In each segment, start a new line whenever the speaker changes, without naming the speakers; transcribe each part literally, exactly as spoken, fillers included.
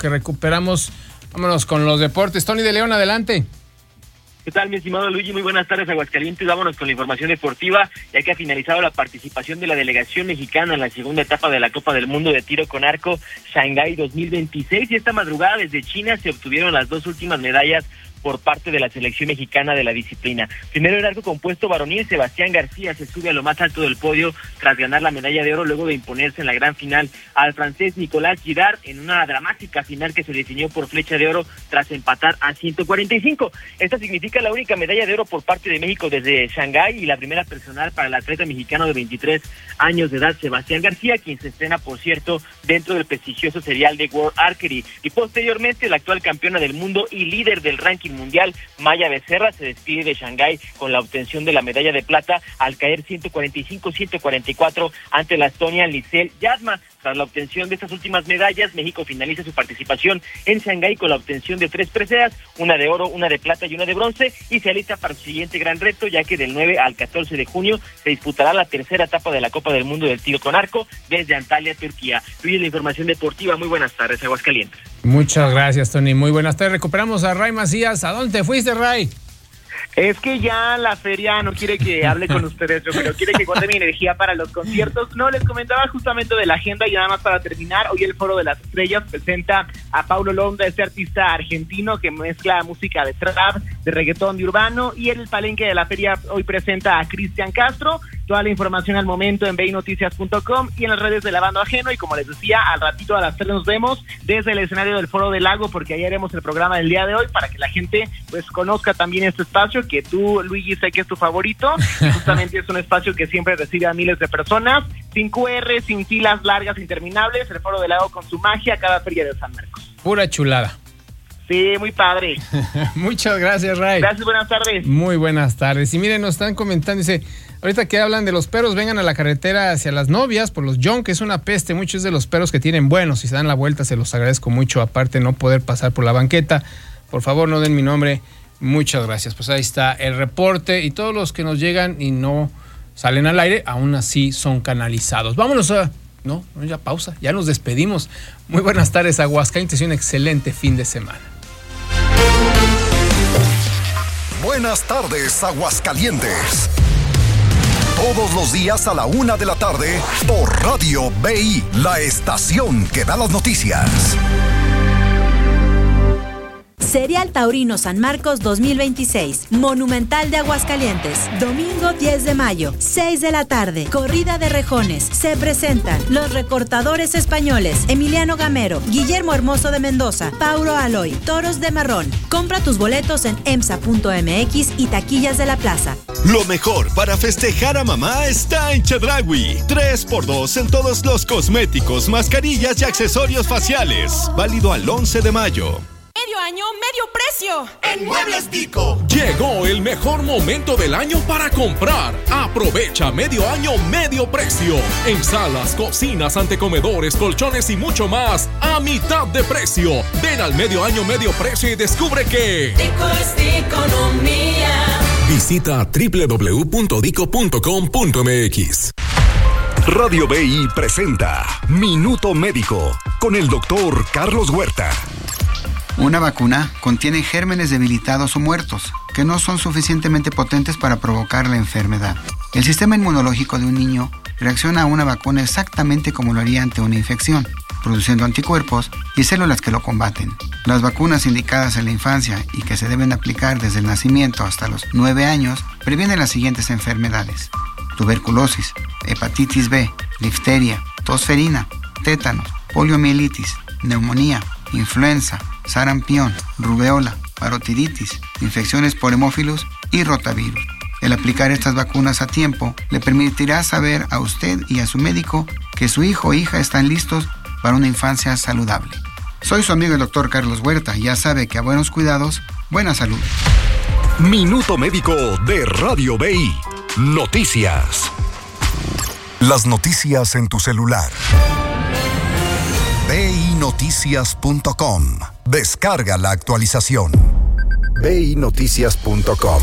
que recuperamos. Vámonos con los deportes. Tony de León, adelante.
¿Qué tal, mi estimado Luigi? Muy buenas tardes, Aguascalientes. Vámonos con la información deportiva, ya que ha finalizado la participación de la delegación mexicana en la segunda etapa de la Copa del Mundo de Tiro con Arco Shanghái dos mil veintiséis, y esta madrugada desde China se obtuvieron las dos últimas medallas por parte de la selección mexicana de la disciplina. Primero el arco compuesto varonil, Sebastián García se sube a lo más alto del podio tras ganar la medalla de oro luego de imponerse en la gran final al francés Nicolás Girard en una dramática final que se definió por flecha de oro tras empatar a ciento cuarenta y cinco. Esta significa la única medalla de oro por parte de México desde Shanghái y la primera personal para el atleta mexicano de veintitrés años de edad, Sebastián García, quien se estrena, por cierto, dentro del prestigioso serial de World Archery. Y posteriormente la actual campeona del mundo y líder del ranking mundial, Maya Becerra, se despide de Shanghái con la obtención de la medalla de plata al caer ciento cuarenta y cinco a ciento cuarenta y cuatro ante la estonia Lisel Yadma. Tras la obtención de estas últimas medallas, México finaliza su participación en Shanghái con la obtención de tres preseas, una de oro, una de plata y una de bronce, y se alista para su siguiente gran reto, ya que del nueve al catorce de junio se disputará la tercera etapa de la Copa del Mundo del Tiro con Arco desde Antalya, Turquía. Luis, la información deportiva. Muy buenas tardes, Aguascalientes.
Muchas gracias, Tony. Muy buenas tardes. Recuperamos a Ray Macías. ¿A dónde te fuiste, Ray?
Es que ya la feria no quiere que hable con ustedes, yo creo, quiere que guarde mi energía para los conciertos. No, les comentaba justamente de la agenda y nada más para terminar. Hoy el Foro de las Estrellas presenta a Paulo Londra, este artista argentino que mezcla música de trap, de reggaetón, de urbano, y el palenque de la feria hoy presenta a Cristian Castro. Toda la información al momento en ve i noticias punto com y en las redes de Lavando Ajeno. Y como les decía, al ratito a las tres nos vemos desde el escenario del Foro del Lago, porque ahí haremos el programa del día de hoy para que la gente pues conozca también este espacio que tú, Luigi, sé que es tu favorito. Justamente es un espacio que siempre recibe a miles de personas, sin cu erre, sin filas largas interminables, el Foro del Lago con su magia cada feria de San Marcos.
Pura chulada.
Sí, muy padre.
Muchas gracias, Ray.
Gracias, buenas tardes.
Muy buenas tardes. Y miren, nos están comentando, dice, ahorita que hablan de los perros, vengan a la carretera hacia Las Novias por los John, que es una peste. Muchos de los perros que tienen buenos, si se dan la vuelta, se los agradezco mucho. Aparte, no poder pasar por la banqueta. Por favor, no den mi nombre. Muchas gracias. Pues ahí está el reporte, y todos los que nos llegan y no salen al aire, aún así son canalizados. Vámonos a... No, ya pausa, ya nos despedimos. Muy buenas tardes, Aguascalientes, y un excelente fin de semana.
Buenas tardes, Aguascalientes. Todos los días a la una de la tarde por Radio B I, la estación que da las noticias.
Serial Taurino San Marcos dos mil veintiséis, Monumental de Aguascalientes, domingo diez de mayo, seis de la tarde, corrida de rejones. Se presentan los recortadores españoles, Emiliano Gamero, Guillermo Hermoso de Mendoza, Paulo Aloy, Toros de Marrón. Compra tus boletos en emsa punto eme equis y taquillas de la plaza.
Lo mejor para festejar a mamá está en Chedraui. tres por dos en todos los cosméticos, mascarillas y accesorios faciales. Válido al once de mayo.
Medio año, medio precio.
En Muebles Dico. Llegó el mejor momento del año para comprar. Aprovecha medio año, medio precio. En salas, cocinas, antecomedores, colchones y mucho más a mitad de precio. Ven al medio año, medio precio y descubre que
Dico es economía.
Visita doble u doble u doble u punto dico punto com punto eme equis.
Radio B I presenta Minuto Médico con el doctor Carlos Huerta.
Una vacuna contiene gérmenes debilitados o muertos que no son suficientemente potentes para provocar la enfermedad. El sistema inmunológico de un niño reacciona a una vacuna exactamente como lo haría ante una infección, produciendo anticuerpos y células que lo combaten. Las vacunas indicadas en la infancia y que se deben aplicar desde el nacimiento hasta los nueve años previenen las siguientes enfermedades: tuberculosis, hepatitis B, difteria, tosferina, tétanos, poliomielitis, neumonía, influenza, sarampión, rubeola, parotiditis, infecciones por hemófilos y rotavirus. El aplicar estas vacunas a tiempo le permitirá saber a usted y a su médico que su hijo o hija están listos para una infancia saludable. Soy su amigo el doctor Carlos Huerta. Ya sabe que a buenos cuidados, buena salud.
Minuto Médico de Radio B I. Noticias. Las noticias en tu celular. ve i noticias punto com. Descarga la actualización. ve i noticias punto com.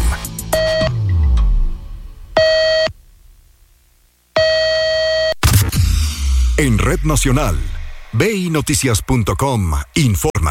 En Red Nacional, ve i noticias punto com informa.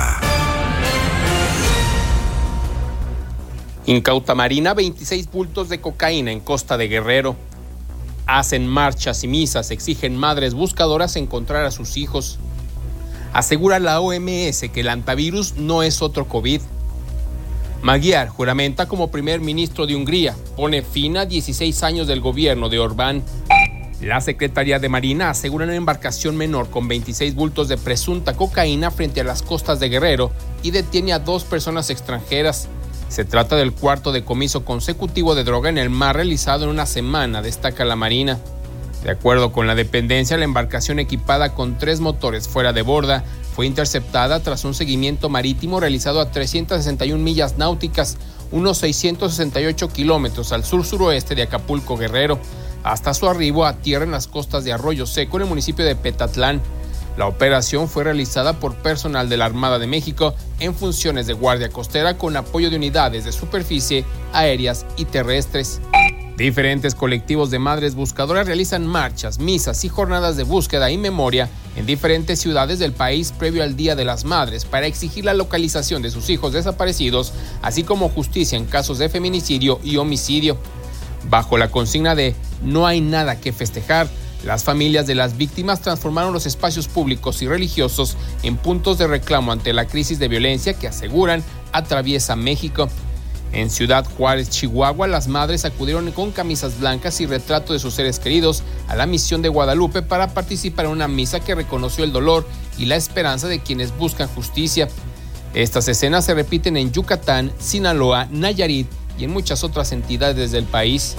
Incauta Marina veintiséis bultos de cocaína en Costa de Guerrero. Hacen marchas y misas, exigen madres buscadoras encontrar a sus hijos. Asegura la O M S que el antivirus no es otro COVID. Magyar juramenta como primer ministro de Hungría, pone fin a dieciséis años del gobierno de Orbán. La Secretaría de Marina asegura una embarcación menor con veintiséis bultos de presunta cocaína frente a las costas de Guerrero y detiene a dos personas extranjeras. Se trata del cuarto decomiso consecutivo de droga en el mar realizado en una semana, destaca la Marina. De acuerdo con la dependencia, la embarcación equipada con tres motores fuera de borda fue interceptada tras un seguimiento marítimo realizado a trescientas sesenta y una millas náuticas, unos seiscientos sesenta y ocho kilómetros al sur-suroeste de Acapulco, Guerrero, hasta su arribo a tierra en las costas de Arroyo Seco, en el municipio de Petatlán. La operación fue realizada por personal de la Armada de México en funciones de guardia costera con apoyo de unidades de superficie, aéreas y terrestres. Diferentes colectivos de madres buscadoras realizan marchas, misas y jornadas de búsqueda y memoria en diferentes ciudades del país previo al Día de las Madres para exigir la localización de sus hijos desaparecidos, así como justicia en casos de feminicidio y homicidio. Bajo la consigna de "no hay nada que festejar", las familias de las víctimas transformaron los espacios públicos y religiosos en puntos de reclamo ante la crisis de violencia que aseguran atraviesa México. En Ciudad Juárez, Chihuahua, las madres acudieron con camisas blancas y retrato de sus seres queridos a la Misión de Guadalupe para participar en una misa que reconoció el dolor y la esperanza de quienes buscan justicia. Estas escenas se repiten en Yucatán, Sinaloa, Nayarit y en muchas otras entidades del país.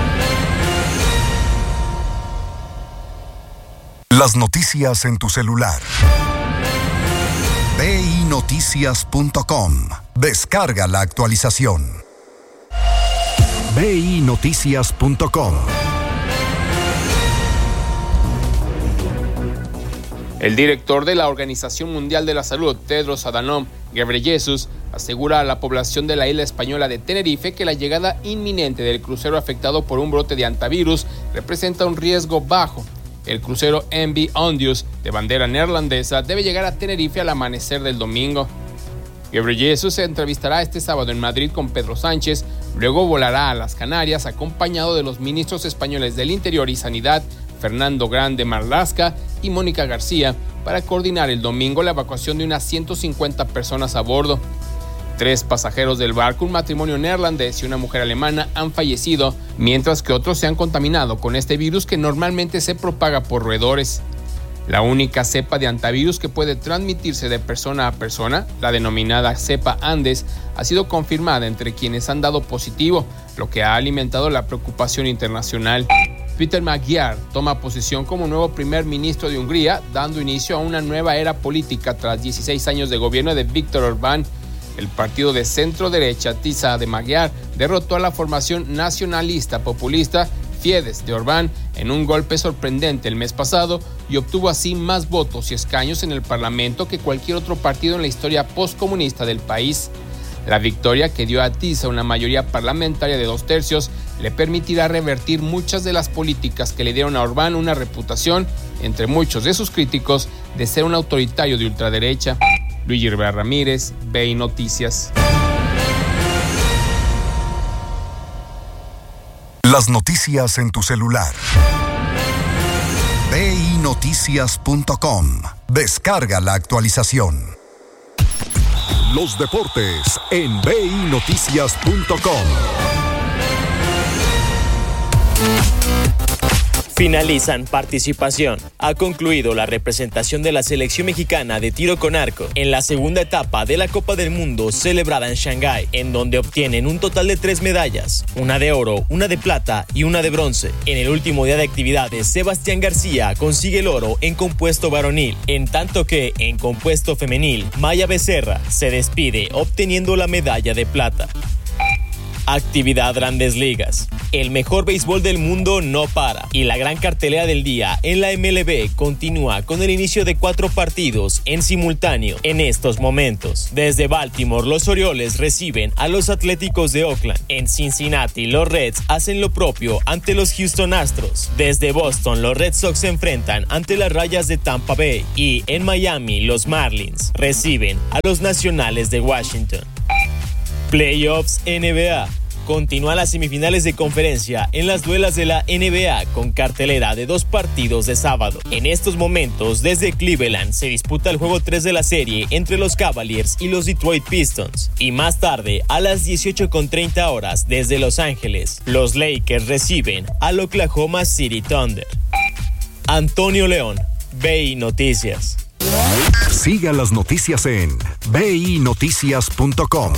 Las noticias en tu celular. ve i noticias punto com. Descarga la actualización. ve i noticias punto com.
El director de la Organización Mundial de la Salud, Tedros Adhanom Ghebreyesus, asegura a la población de la isla española de Tenerife que la llegada inminente del crucero afectado por un brote de antivirus representa un riesgo bajo. El crucero M V Ondius, de bandera neerlandesa, debe llegar a Tenerife al amanecer del domingo. Ghebreyesus se entrevistará este sábado en Madrid con Pedro Sánchez, luego volará a las Canarias acompañado de los ministros españoles del Interior y Sanidad, Fernando Grande Marlaska y Mónica García, para coordinar el domingo la evacuación de unas ciento cincuenta personas a bordo. Tres pasajeros del barco, un matrimonio neerlandés y una mujer alemana, han fallecido, mientras que otros se han contaminado con este virus que normalmente se propaga por roedores. La única cepa de antivirus que puede transmitirse de persona a persona, la denominada cepa Andes, ha sido confirmada entre quienes han dado positivo, lo que ha alimentado la preocupación internacional. Peter Magyar toma posición como nuevo primer ministro de Hungría, dando inicio a una nueva era política tras dieciséis años de gobierno de Viktor Orbán. El partido de centro-derecha Tiza de Magyar derrotó a la formación nacionalista populista Fidesz de Orbán en un golpe sorprendente el mes pasado y obtuvo así más votos y escaños en el Parlamento que cualquier otro partido en la historia postcomunista del país. La victoria, que dio a Tiza una mayoría parlamentaria de dos tercios, le permitirá revertir muchas de las políticas que le dieron a Orbán una reputación, entre muchos de sus críticos, de ser un autoritario de ultraderecha. Luigi Rivera Ramírez, ve i Noticias.
Las noticias en tu celular. ve i noticias punto com. Descarga la actualización. Los deportes en ve i noticias punto com.
Finalizan participación. Ha concluido la representación de la selección mexicana de tiro con arco en la segunda etapa de la Copa del Mundo celebrada en Shanghái, en donde obtienen un total de tres medallas, una de oro, una de plata y una de bronce. En el último día de actividades, Sebastián García consigue el oro en compuesto varonil, en tanto que en compuesto femenil, Maya Becerra se despide obteniendo la medalla de plata. Actividad Grandes Ligas. El mejor béisbol del mundo no para y la gran cartelera del día en la M L B continúa con el inicio de cuatro partidos en simultáneo en estos momentos. Desde Baltimore, los Orioles reciben a los Atléticos de Oakland. En Cincinnati, los Reds hacen lo propio ante los Houston Astros. Desde Boston, los Red Sox se enfrentan ante las Rayas de Tampa Bay. Y en Miami, los Marlins reciben a los Nacionales de Washington. Playoffs N B A. Continúan las semifinales de conferencia en las duelas de la N B A con cartelera de dos partidos de sábado. En estos momentos, desde Cleveland, se disputa el juego tres de la serie entre los Cavaliers y los Detroit Pistons. Y más tarde, a las dieciocho con treinta horas, desde Los Ángeles, los Lakers reciben al Oklahoma City Thunder. Antonio León, B I Noticias.
Siga las noticias en b i noticias punto com.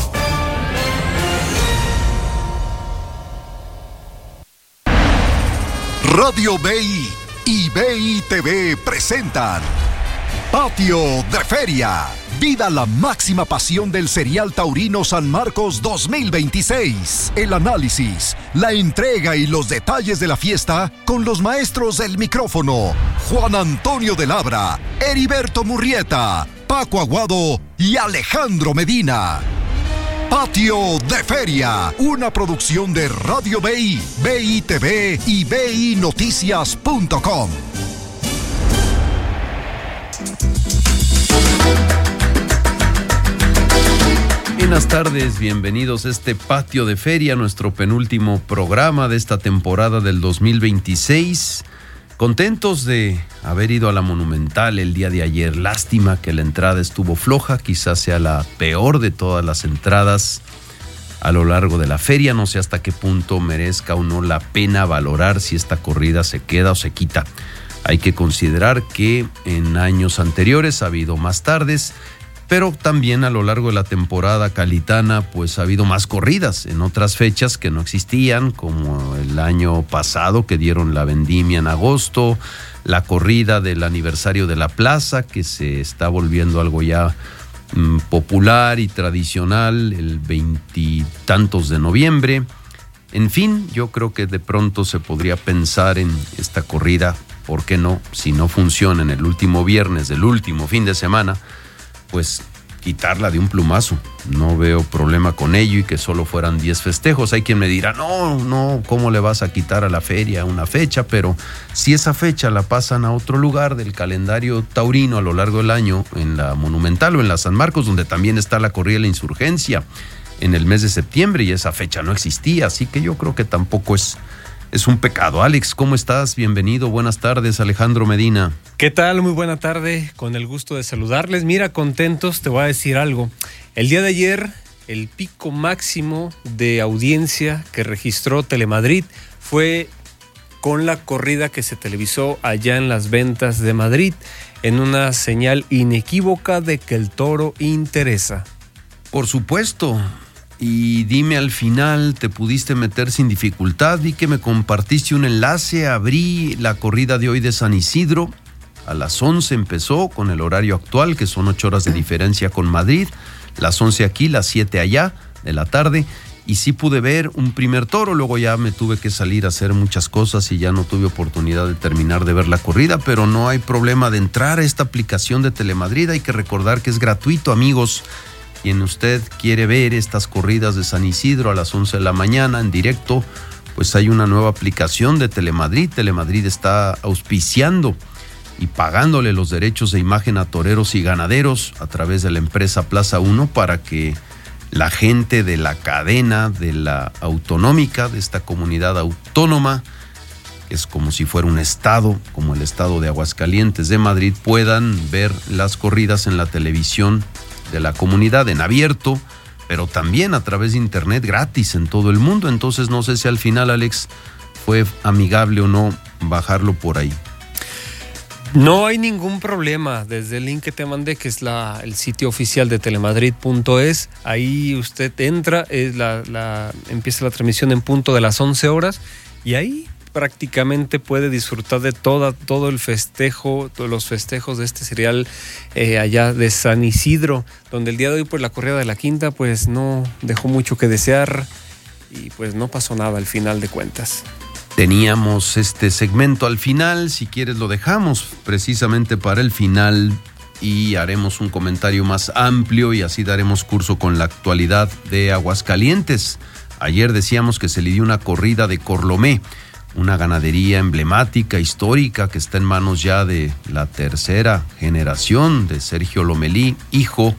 Radio B I y B I T V presentan Patio de Feria. Viva la máxima pasión del Serial Taurino San Marcos dos mil veintiséis. El análisis, la entrega y los detalles de la fiesta con los maestros del micrófono: Juan Antonio de Labra, Heriberto Murrieta, Paco Aguado y Alejandro Medina. Patio de Feria, una producción de Radio B I, B I T V y b i noticias punto com.
Buenas tardes, bienvenidos a este Patio de Feria, nuestro penúltimo programa de esta temporada del dos mil veintiséis. Contentos de haber ido a la Monumental el día de ayer. Lástima que la entrada estuvo floja, quizás sea la peor de todas las entradas a lo largo de la feria. No sé hasta qué punto merezca o no la pena valorar si esta corrida se queda o se quita. Hay que considerar que en años anteriores ha habido más tardes, pero también a lo largo de la temporada calitana pues ha habido más corridas en otras fechas que no existían, como el año pasado que dieron la vendimia en agosto, la corrida del aniversario de la plaza que se está volviendo algo ya mmm, popular y tradicional el veintitantos de noviembre. En fin, yo creo que de pronto se podría pensar en esta corrida, ¿por qué no? Si no funciona en el último viernes del último fin de semana, pues quitarla de un plumazo. No veo problema con ello y que solo fueran diez festejos. Hay quien me dirá, no, no, ¿cómo le vas a quitar a la feria una fecha? Pero si esa fecha la pasan a otro lugar del calendario taurino a lo largo del año, en la Monumental o en la San Marcos, donde también está la corrida de la Insurgencia en el mes de septiembre y esa fecha no existía, así que yo creo que tampoco es Es un pecado. Alex, ¿cómo estás? Bienvenido, buenas tardes. Alejandro Medina.
¿Qué tal? Muy buena tarde, con el gusto de saludarles. Mira, contentos, te voy a decir algo. El día de ayer, el pico máximo de audiencia que registró Telemadrid fue con la corrida que se televisó allá en las Ventas de Madrid, en una señal inequívoca de que el toro interesa.
Por supuesto. Y dime, al final, ¿te pudiste meter sin dificultad? Vi que me compartiste un enlace, abrí la corrida de hoy de San Isidro. A las once empezó con el horario actual, que son ocho horas de diferencia con Madrid. Las once aquí, las siete allá de la tarde. Y sí pude ver un primer toro, luego ya me tuve que salir a hacer muchas cosas y ya no tuve oportunidad de terminar de ver la corrida, pero no hay problema de entrar a esta aplicación de Telemadrid. Hay que recordar que es gratuito, amigos. Quien usted quiere ver estas corridas de San Isidro a las once de la mañana en directo, pues hay una nueva aplicación de Telemadrid. Telemadrid está auspiciando y pagándole los derechos de imagen a toreros y ganaderos a través de la empresa Plaza uno para que la gente de la cadena, de la autonómica, de esta comunidad autónoma, que es como si fuera un estado, como el estado de Aguascalientes de Madrid, puedan ver las corridas en la televisión de la comunidad en abierto, pero también a través de internet gratis en todo el mundo. Entonces no sé si al final, Alex, fue amigable o no bajarlo por ahí.
No hay ningún problema. Desde el link que te mandé, que es la, el sitio oficial de telemadrid punto es, ahí usted entra, es la, la, empieza la transmisión en punto de las once horas y ahí prácticamente puede disfrutar de toda, todo el festejo, todos los festejos de este serial eh, allá de San Isidro, donde el día de hoy pues la corrida de la quinta pues no dejó mucho que desear y pues no pasó nada al final de cuentas.
Teníamos este segmento al final, si quieres lo dejamos precisamente para el final y haremos un comentario más amplio y así daremos curso con la actualidad de Aguascalientes. Ayer decíamos que se le dio una corrida de Corlomé, una ganadería emblemática, histórica, que está en manos ya de la tercera generación de Sergio Lomelí, hijo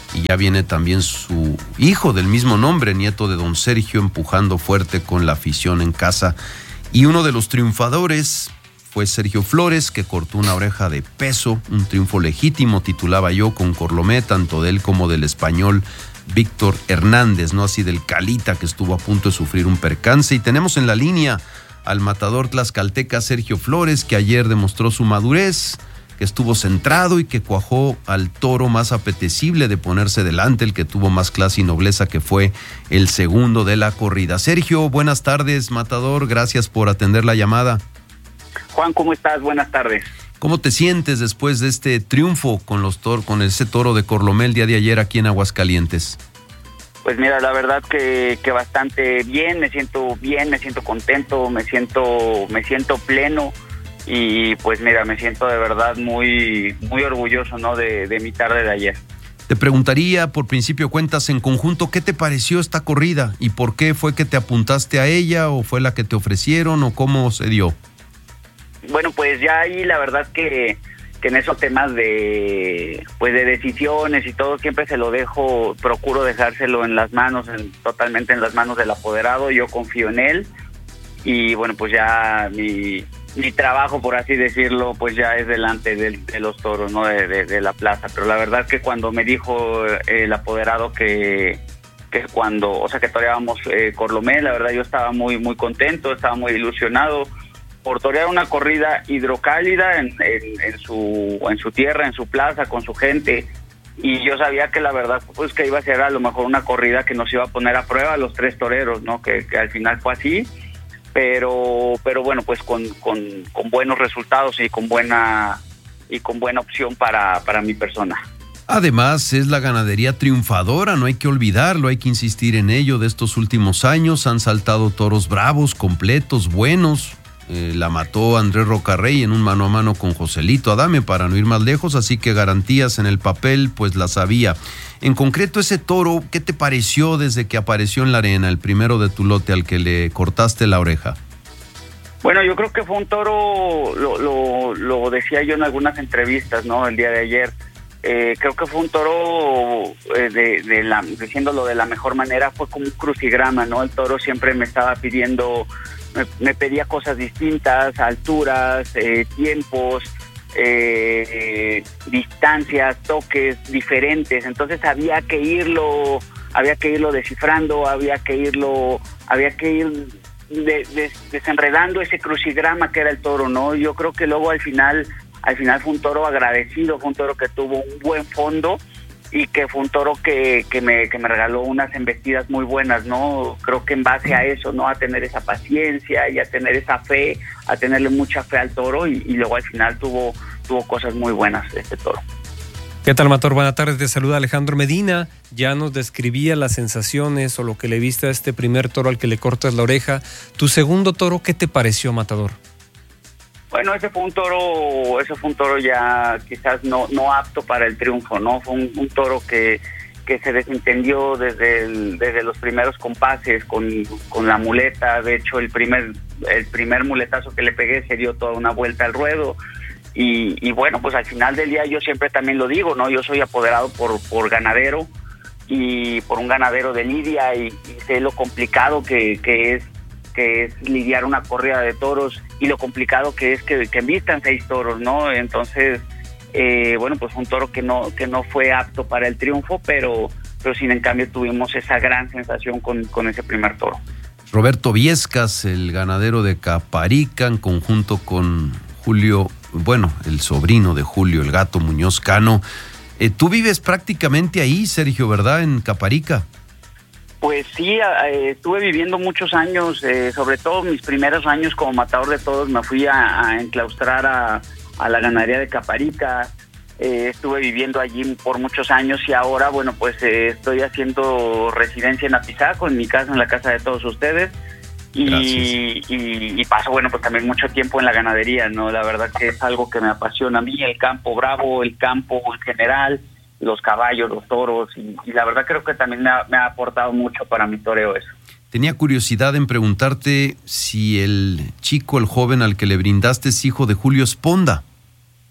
y ya viene también su hijo del mismo nombre, nieto de don Sergio, empujando fuerte con la afición en casa. Y uno de los triunfadores fue Sergio Flores, que cortó una oreja de peso, un triunfo legítimo, titulaba yo, con Corlomé, tanto de él como del español Víctor Hernández, no así del Calita, que estuvo a punto de sufrir un percance. Y tenemos en la línea al matador tlaxcalteca Sergio Flores, que ayer demostró su madurez, que estuvo centrado y que cuajó al toro más apetecible de ponerse delante, el que tuvo más clase y nobleza, que fue el segundo de la corrida. Sergio, buenas tardes, matador, gracias por atender la llamada.
Juan, ¿cómo estás? Buenas tardes.
¿Cómo te sientes después de este triunfo con los tor con ese toro de Corlomé el día de ayer aquí en Aguascalientes?
Pues mira, la verdad que, que bastante bien, me siento bien, me siento contento, me siento, me siento pleno y pues mira, me siento de verdad muy, muy orgulloso, ¿no? de, de mi tarde de ayer.
Te preguntaría, por principio cuentas, en conjunto, ¿qué te pareció esta corrida? ¿Y por qué fue que te apuntaste a ella o fue la que te ofrecieron o cómo se dio?
Bueno, pues ya ahí la verdad que, que en esos temas de pues de decisiones y todo siempre se lo dejo, procuro dejárselo en las manos, en, totalmente en las manos del apoderado. Yo confío en él y bueno, pues ya mi, mi trabajo, por así decirlo, pues ya es delante de, de los toros, ¿no? De, de, de la plaza. Pero la verdad que cuando me dijo el apoderado que que cuando, o sea, que toreábamos eh, Corlomé, la verdad yo estaba muy muy contento, estaba muy ilusionado por torear una corrida hidrocálida en, en, en su en su tierra, en su plaza, con su gente, y yo sabía que la verdad pues que iba a ser a lo mejor una corrida que nos iba a poner a prueba a los tres toreros, ¿no? Que, que al final fue así, pero pero bueno, pues con, con, con buenos resultados y con buena y con buena opción para, para mi persona.
Además, es la ganadería triunfadora, no hay que olvidarlo, hay que insistir en ello. De estos últimos años han saltado toros bravos, completos, buenos. Eh, la mató Andrés Rocarrey en un mano a mano con Joselito Adame, para no ir más lejos, así que garantías en el papel pues las había. En concreto, ese toro, ¿qué te pareció desde que apareció en la arena, el primero de tu lote al que le cortaste la oreja?
Bueno, yo creo que fue un toro, lo, lo, lo decía yo en algunas entrevistas, ¿no? El día de ayer. Eh, creo que fue un toro, eh, de, de la, diciéndolo de la mejor manera, fue como un crucigrama, ¿no? El toro siempre me estaba pidiendo, me, me pedía cosas distintas, alturas, eh, tiempos, eh, eh, distancias, toques diferentes. Entonces había que irlo, había que irlo descifrando, había que irlo, había que ir de, de, desenredando ese crucigrama que era el toro, ¿no? Yo creo que luego al final Al final fue un toro agradecido, fue un toro que tuvo un buen fondo y que fue un toro que, que, me, que me regaló unas embestidas muy buenas, ¿no? Creo que en base a eso, ¿no? A tener esa paciencia y a tener esa fe, a tenerle mucha fe al toro y, y luego al final tuvo, tuvo cosas muy buenas este toro.
¿Qué tal, Mator? Buenas tardes, te saluda Alejandro Medina. Ya nos describía las sensaciones o lo que le viste a este primer toro al que le cortas la oreja. ¿Tu segundo toro qué te pareció, Matador?
Bueno, ese fue un toro, ese fue un toro ya quizás no no apto para el triunfo, ¿no? Fue un, un toro que, que se desentendió desde el, desde los primeros compases con, con la muleta. De hecho, el primer el primer muletazo que le pegué se dio toda una vuelta al ruedo. Y, y bueno, pues al final del día yo siempre también lo digo, ¿no? Yo soy apoderado por, por ganadero y por un ganadero de lidia y, y sé lo complicado que, que es que es lidiar una corrida de toros y lo complicado que es que, que vistan seis toros, ¿no? Entonces, eh, bueno, pues un toro que no que no fue apto para el triunfo, pero, pero sin en cambio tuvimos esa gran sensación con, con ese primer toro.
Roberto Viescas, el ganadero de Caparica, en conjunto con Julio, bueno, el sobrino de Julio, el Gato Muñoz Cano. Eh, tú vives prácticamente ahí, Sergio, ¿verdad? En Caparica.
Pues sí, eh, estuve viviendo muchos años, eh, sobre todo mis primeros años como matador de toros, me fui a, a enclaustrar a, a la ganadería de Caparica, eh, estuve viviendo allí por muchos años y ahora, bueno, pues eh, estoy haciendo residencia en Apizaco, en mi casa, en la casa de todos ustedes, y, y, y paso, bueno, pues también mucho tiempo en la ganadería, ¿no? La verdad que es algo que me apasiona a mí, el campo bravo, el campo en general, los caballos, los toros, y, y la verdad creo que también me ha, me ha aportado mucho para mi toreo eso.
Tenía curiosidad en preguntarte si el chico, el joven al que le brindaste es hijo de Julio Esponda.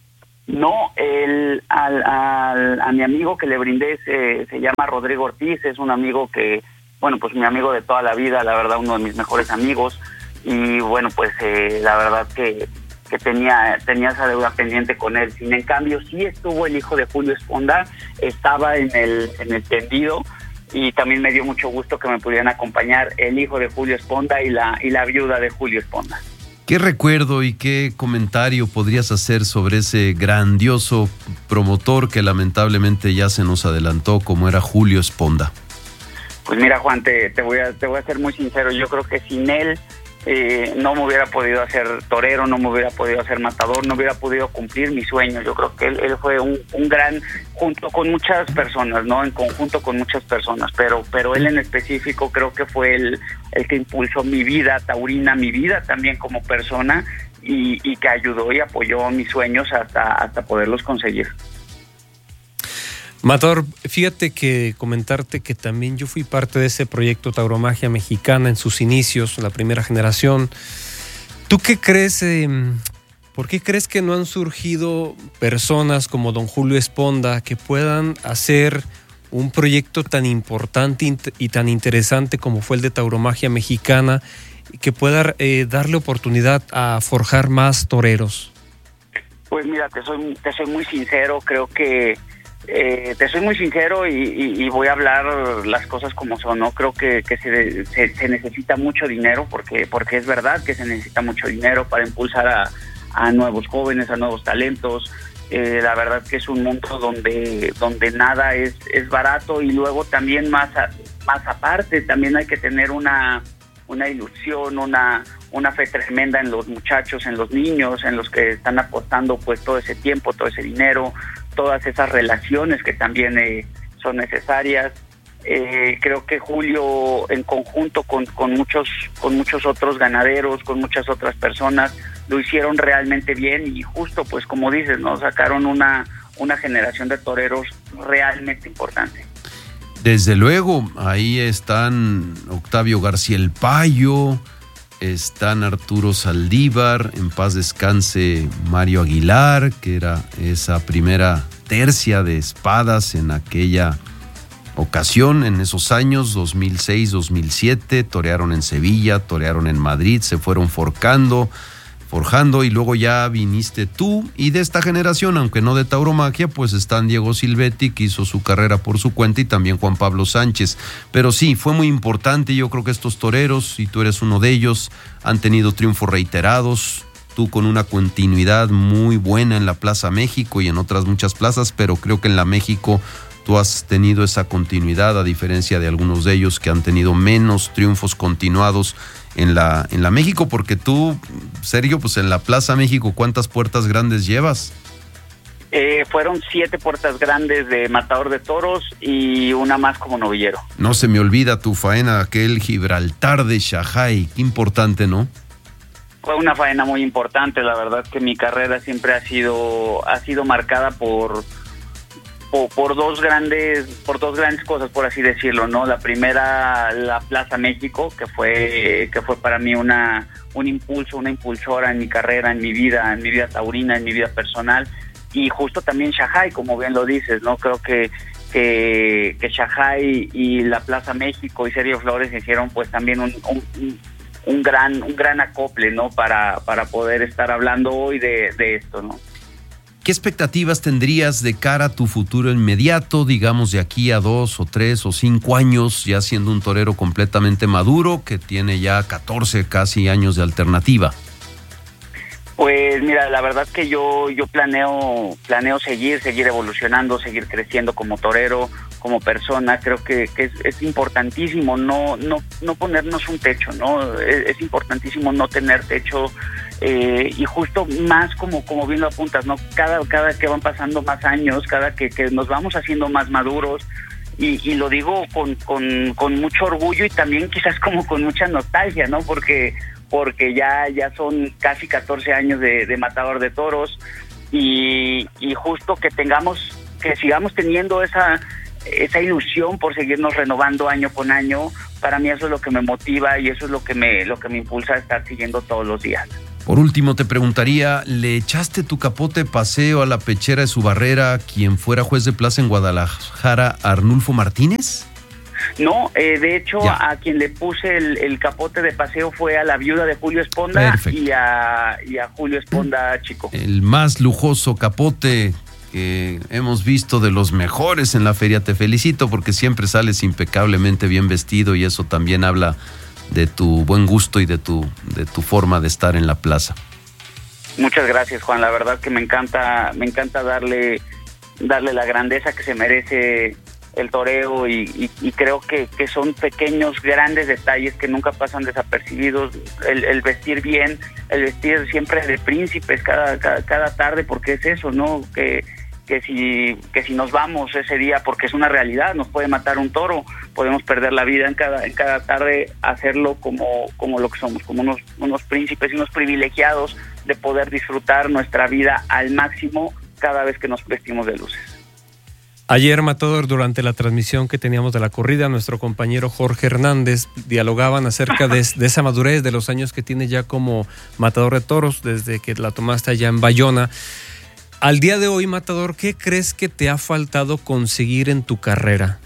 No, el, al, al, a mi amigo que le brindé se, se llama Rodrigo Ortiz, es un amigo que, bueno, pues mi amigo de toda la vida, la verdad, uno de mis mejores amigos, y bueno, pues eh, la verdad que, que tenía, tenía esa deuda pendiente con él. Sin en cambio, sí estuvo el hijo de Julio Esponda, estaba en el, en el tendido, y también me dio mucho gusto que me pudieran acompañar el hijo de Julio Esponda y la, y la viuda de Julio Esponda.
¿Qué recuerdo y qué comentario podrías hacer sobre ese grandioso promotor que lamentablemente ya se nos adelantó, como era Julio Esponda?
Pues mira, Juan, te, te voy a te voy a ser muy sincero. Yo creo que sin él eh, no me hubiera podido hacer torero, no me hubiera podido hacer matador, no hubiera podido cumplir mi sueño. Yo creo que él, él fue un, un gran, junto con muchas personas, ¿no? En conjunto con muchas personas, pero pero él en específico creo que fue el, el que impulsó mi vida taurina, mi vida también como persona, y, y que ayudó y apoyó mis sueños hasta, hasta poderlos conseguir.
Matador, fíjate que comentarte que también yo fui parte de ese proyecto Tauromagia Mexicana en sus inicios, la primera generación. ¿Tú qué crees? Eh, ¿Por qué crees que no han surgido personas como don Julio Esponda que puedan hacer un proyecto tan importante y tan interesante como fue el de Tauromagia Mexicana, que pueda eh, darle oportunidad a forjar más toreros?
Pues mira, te soy, te soy muy sincero, creo que Eh, te soy muy sincero y, y, y voy a hablar las cosas como son, ¿no? Creo que, que se, se, se necesita mucho dinero, porque porque es verdad que se necesita mucho dinero para impulsar a, a nuevos jóvenes, a nuevos talentos. Eh, la verdad que es un mundo donde donde nada es, es barato, y luego también más, a, más aparte, también hay que tener una, una ilusión, una, una fe tremenda en los muchachos, en los niños, en los que están apostando pues todo ese tiempo, todo ese dinero, todas esas relaciones que también eh, son necesarias. Eh, creo que Julio, en conjunto con, con muchos con muchos otros ganaderos, con muchas otras personas, lo hicieron realmente bien, y justo pues como dices, ¿no? Sacaron una, una generación de toreros realmente importante.
Desde luego, ahí están Octavio García el Payo, están Arturo Saldívar, en paz descanse Mario Aguilar, que era esa primera tercia de espadas en aquella ocasión, en esos años, dos mil seis, dos mil siete, torearon en Sevilla, torearon en Madrid, se fueron forjando, forjando, y luego ya viniste tú, y de esta generación, aunque no de tauromaquia, pues están Diego Silvetti, que hizo su carrera por su cuenta, y también Juan Pablo Sánchez. Pero sí, fue muy importante. Yo creo que estos toreros, y tú eres uno de ellos, han tenido triunfos reiterados, tú con una continuidad muy buena en la Plaza México y en otras muchas plazas, pero creo que en la México tú has tenido esa continuidad, a diferencia de algunos de ellos que han tenido menos triunfos continuados en la, en la México, porque tú, Sergio, pues en la Plaza México, ¿cuántas puertas grandes llevas?
Eh, fueron siete puertas grandes de matador de toros y una más como novillero.
No se me olvida tu faena, aquel Gibraltar de Shanghái, qué importante, ¿no?
Fue una faena muy importante, la verdad que mi carrera siempre ha sido, ha sido marcada por... Por, por dos grandes por dos grandes cosas, por así decirlo, ¿no? La primera, la Plaza México, que fue que fue para mí una un impulso, una impulsora en mi carrera, en mi vida, en mi vida taurina, en mi vida personal, y justo también Shanghái, como bien lo dices, ¿no? Creo que que, que Shanghái y la Plaza México y Sergio Flores hicieron pues también un, un, un gran un gran acople, ¿no? Para para poder estar hablando hoy de, de esto, ¿no?
¿Qué expectativas tendrías de cara a tu futuro inmediato, digamos de aquí a dos o tres o cinco años, ya siendo un torero completamente maduro, que tiene ya catorce casi años de alternativa?
Pues mira, la verdad que yo yo planeo planeo seguir, seguir evolucionando, seguir creciendo como torero, como persona. Creo que, que es, es importantísimo no no no ponernos un techo, ¿no? Es, es importantísimo no tener techo. Eh, y justo más como como bien lo apuntas, ¿no? Cada cada que van pasando más años, cada que, que nos vamos haciendo más maduros, y, y lo digo con, con, con mucho orgullo y también quizás como con mucha nostalgia, ¿no? Porque porque ya ya son casi catorce años de, de matador de toros, y, y justo que tengamos, que sigamos teniendo esa esa ilusión por seguirnos renovando año con año. Para mí eso es lo que me motiva y eso es lo que me lo que me impulsa a estar siguiendo todos los días.
Por último, te preguntaría, ¿le echaste tu capote paseo a la pechera de su barrera quien fuera juez de plaza en Guadalajara, Arnulfo Martínez?
No, eh, de hecho,
ya.
a quien le puse el, el capote de paseo fue a la viuda de Julio Esponda y a, y a Julio Esponda chico.
El más lujoso capote que hemos visto, de los mejores en la feria. Te felicito porque siempre sales impecablemente bien vestido y eso también habla de tu buen gusto y de tu, de tu forma de estar en la plaza.
Muchas gracias, Juan. La verdad que me encanta, me encanta darle, darle la grandeza que se merece el toreo y, y, y creo que, que son pequeños, grandes detalles que nunca pasan desapercibidos. El, el vestir bien, el vestir siempre de príncipes cada, cada, cada tarde, porque es eso, ¿no? Que, que si que si nos vamos ese día, porque es una realidad, nos puede matar un toro, podemos perder la vida en cada en cada tarde, hacerlo como como lo que somos, como unos unos príncipes y unos privilegiados de poder disfrutar nuestra vida al máximo cada vez que nos vestimos de luces.
Ayer, Matador, durante la transmisión que teníamos de la corrida, nuestro compañero Jorge Hernández dialogaban acerca de, de esa madurez, de los años que tiene ya como matador de toros, desde que la tomaste allá en Bayona. Al día de hoy, Matador, ¿qué crees que te ha faltado conseguir en tu carrera?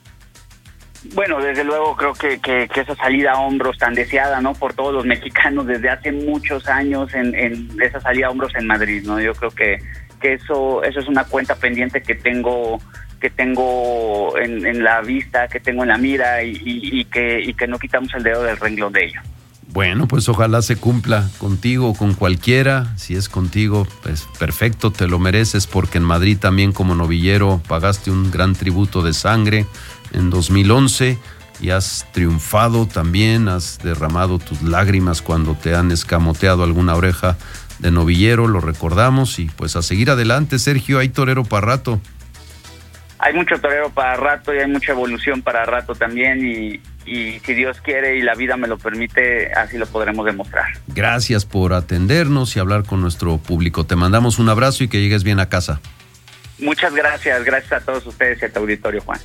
Bueno, desde luego creo que, que, que esa salida a hombros tan deseada, ¿no? Por todos los mexicanos desde hace muchos años, en, en esa salida a hombros en Madrid, ¿no? Yo creo que, que eso eso es una cuenta pendiente que tengo que tengo en, en la vista, que tengo en la mira y, y, y que y que no quitamos el dedo del renglón de ello.
Bueno, pues ojalá se cumpla contigo o con cualquiera. Si es contigo, pues perfecto, te lo mereces, porque en Madrid también como novillero pagaste un gran tributo de sangre en dos mil once y has triunfado también, has derramado tus lágrimas cuando te han escamoteado alguna oreja de novillero, lo recordamos, y pues a seguir adelante, Sergio, hay torero para rato.
Hay mucho torero para rato y hay mucha evolución para rato también y, y si Dios quiere y la vida me lo permite, así lo podremos demostrar.
Gracias por atendernos y hablar con nuestro público. Te mandamos un abrazo y que llegues bien a casa.
Muchas gracias, gracias a todos ustedes y a tu auditorio, Juan.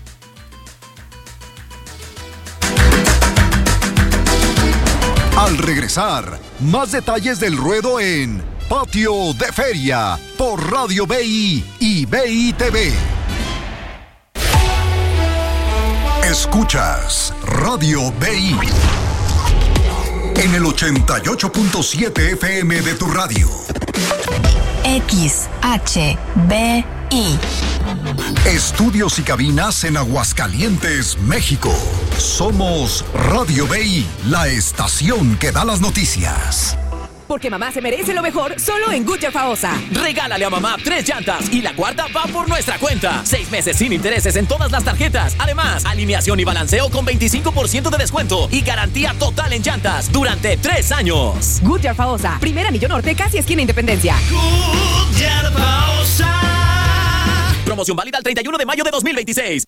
Al regresar, más detalles del ruedo en Patio de Feria por Radio B I y B I T V. Escuchas Radio B I en el ochenta y ocho punto siete F M de tu radio.
X H B I.
Estudios y cabinas en Aguascalientes, México. Somos Radio B I, la estación que da las noticias.
Porque mamá se merece lo mejor, solo en Goodyear Faosa.
Regálale a mamá tres llantas y la cuarta va por nuestra cuenta. Seis meses sin intereses en todas las tarjetas. Además, alineación y balanceo con veinticinco por ciento de descuento y garantía total en llantas durante tres años.
Goodyear Faosa, primer anillo norte, casi esquina Independencia.
Goodyear Faosa. Promoción válida el treinta y uno de mayo de dos mil veintiséis.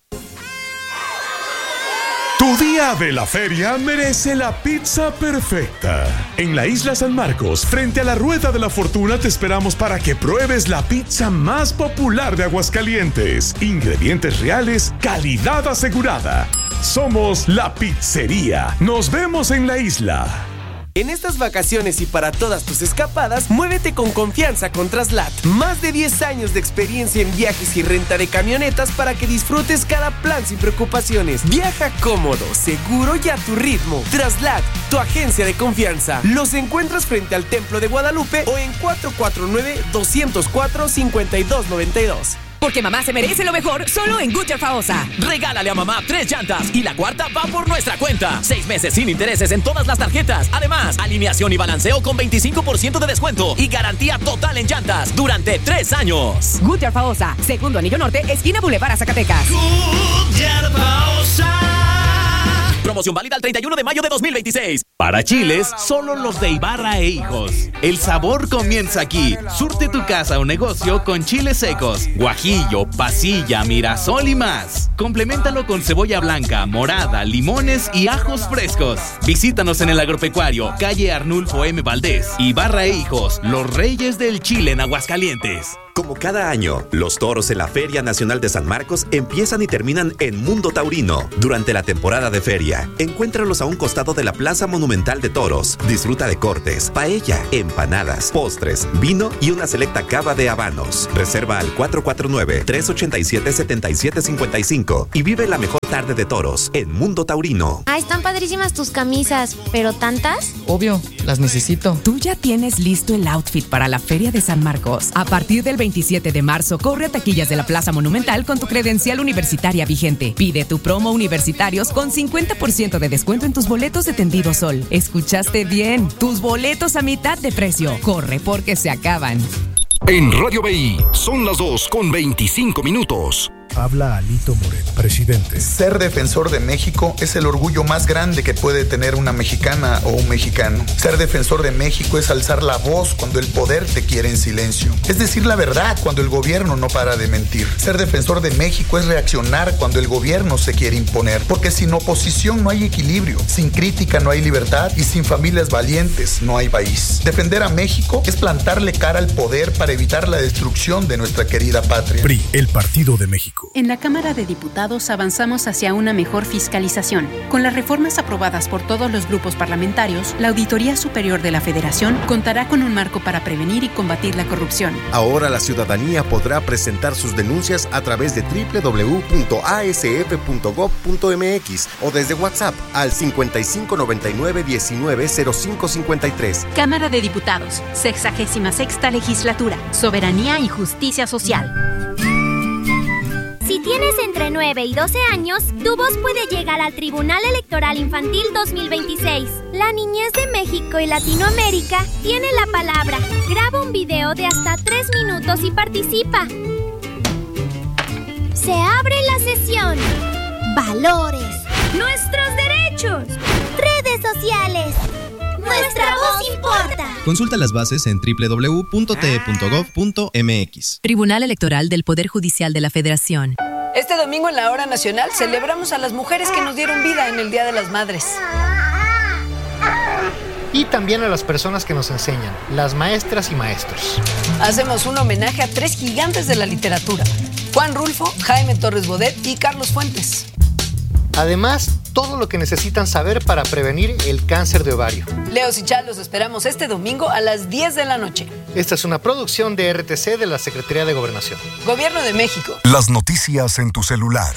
Tu día de la feria merece la pizza perfecta. En la Isla San Marcos, frente a la Rueda de la Fortuna, te esperamos para que pruebes la pizza más popular de Aguascalientes. Ingredientes reales, calidad asegurada. Somos La Pizzería. Nos vemos en la isla.
En estas vacaciones y para todas tus escapadas, muévete con confianza con Traslat. Más de diez años de experiencia en viajes y renta de camionetas para que disfrutes cada plan sin preocupaciones. Viaja cómodo, seguro y a tu ritmo. Traslat, tu agencia de confianza. Los encuentras frente al Templo de Guadalupe o en cuatro cuatro nueve, dos cero cuatro, cinco dos nueve dos.
Porque mamá se merece lo mejor, solo en Goodyear Faosa.
Regálale a mamá tres llantas y la cuarta va por nuestra cuenta. Seis meses sin intereses en todas las tarjetas. Además, alineación y balanceo con veinticinco por ciento de descuento y garantía total en llantas durante tres años.
Goodyear Faosa, segundo anillo norte, esquina Boulevard a Zacatecas.
Goodyear Faosa. Promoción válida el treinta y uno de mayo de dos mil veintiséis.
Para chiles, solo los de Ibarra e Hijos. El sabor comienza aquí. Surte tu casa o negocio con chiles secos, guajillo, pasilla, mirasol y más. Compleméntalo con cebolla blanca, morada, limones y ajos frescos. Visítanos en el Agropecuario, calle Arnulfo M. Valdés. Ibarra e Hijos, los reyes del chile en Aguascalientes.
Como cada año, los toros en la Feria Nacional de San Marcos empiezan y terminan en Mundo Taurino. Durante la temporada de feria, encuéntralos a un costado de la Plaza Monumental de Toros. Disfruta de cortes, paella, empanadas, postres, vino y una selecta cava de habanos. Reserva al cuatro cuatro nueve, tres ocho siete, siete siete cinco cinco y vive la mejor tarde de toros en Mundo Taurino.
Ah, están padrísimas tus camisas, ¿pero tantas?
Obvio, las necesito.
Tú ya tienes listo el outfit para la Feria de San Marcos. A partir del veintisiete de marzo, corre a taquillas de la Plaza Monumental con tu credencial universitaria vigente. Pide tu promo universitarios con cincuenta por ciento de descuento en tus boletos de Tendido Sol. ¿Escuchaste bien? Tus boletos a mitad de precio. Corre porque se acaban.
En Radio B I son las dos con veinticinco minutos.
Habla Alito Moreno, presidente.
Ser defensor de México es el orgullo más grande que puede tener una mexicana o un mexicano. Ser defensor de México es alzar la voz cuando el poder te quiere en silencio. Es decir la verdad cuando el gobierno no para de mentir. Ser defensor de México es reaccionar cuando el gobierno se quiere imponer. Porque sin oposición no hay equilibrio, sin crítica no hay libertad y sin familias valientes no hay país. Defender a México es plantarle cara al poder para evitar la destrucción de nuestra querida patria.
P R I, el Partido de México.
En la Cámara de Diputados avanzamos hacia una mejor fiscalización. Con las reformas aprobadas por todos los grupos parlamentarios, la Auditoría Superior de la Federación contará con un marco para prevenir y combatir la corrupción.
Ahora la ciudadanía podrá presentar sus denuncias a través de doble u doble u doble u punto a s f punto gob punto m x o desde WhatsApp al cincuenta y cinco noventa y nueve diecinueve cero cinco cincuenta y tres.
Cámara de Diputados, sexagésima sexta legislatura, Soberanía y Justicia Social.
Si tienes entre nueve y doce años, tu voz puede llegar al Tribunal Electoral Infantil dos mil veintiséis. La niñez de México y Latinoamérica tiene la palabra. Graba un video de hasta tres minutos y participa. Se abre la sesión. Valores. Nuestros derechos. Redes sociales. Nuestra voz importa.
Consulta las bases en doble u doble u doble u punto t e punto gob punto m x.
Tribunal Electoral del Poder Judicial de la Federación.
Este domingo en la Hora Nacional celebramos a las mujeres que nos dieron vida en el Día de las Madres.
Y también a las personas que nos enseñan, las maestras y maestros.
Hacemos un homenaje a tres gigantes de la literatura: Juan Rulfo, Jaime Torres Bodet y Carlos Fuentes.
Además, todo lo que necesitan saber para prevenir el cáncer de ovario.
Leos y Chal, los esperamos este domingo a las diez de la noche.
Esta es una producción de R T C de la Secretaría de Gobernación.
Gobierno de México.
Las noticias en tu celular.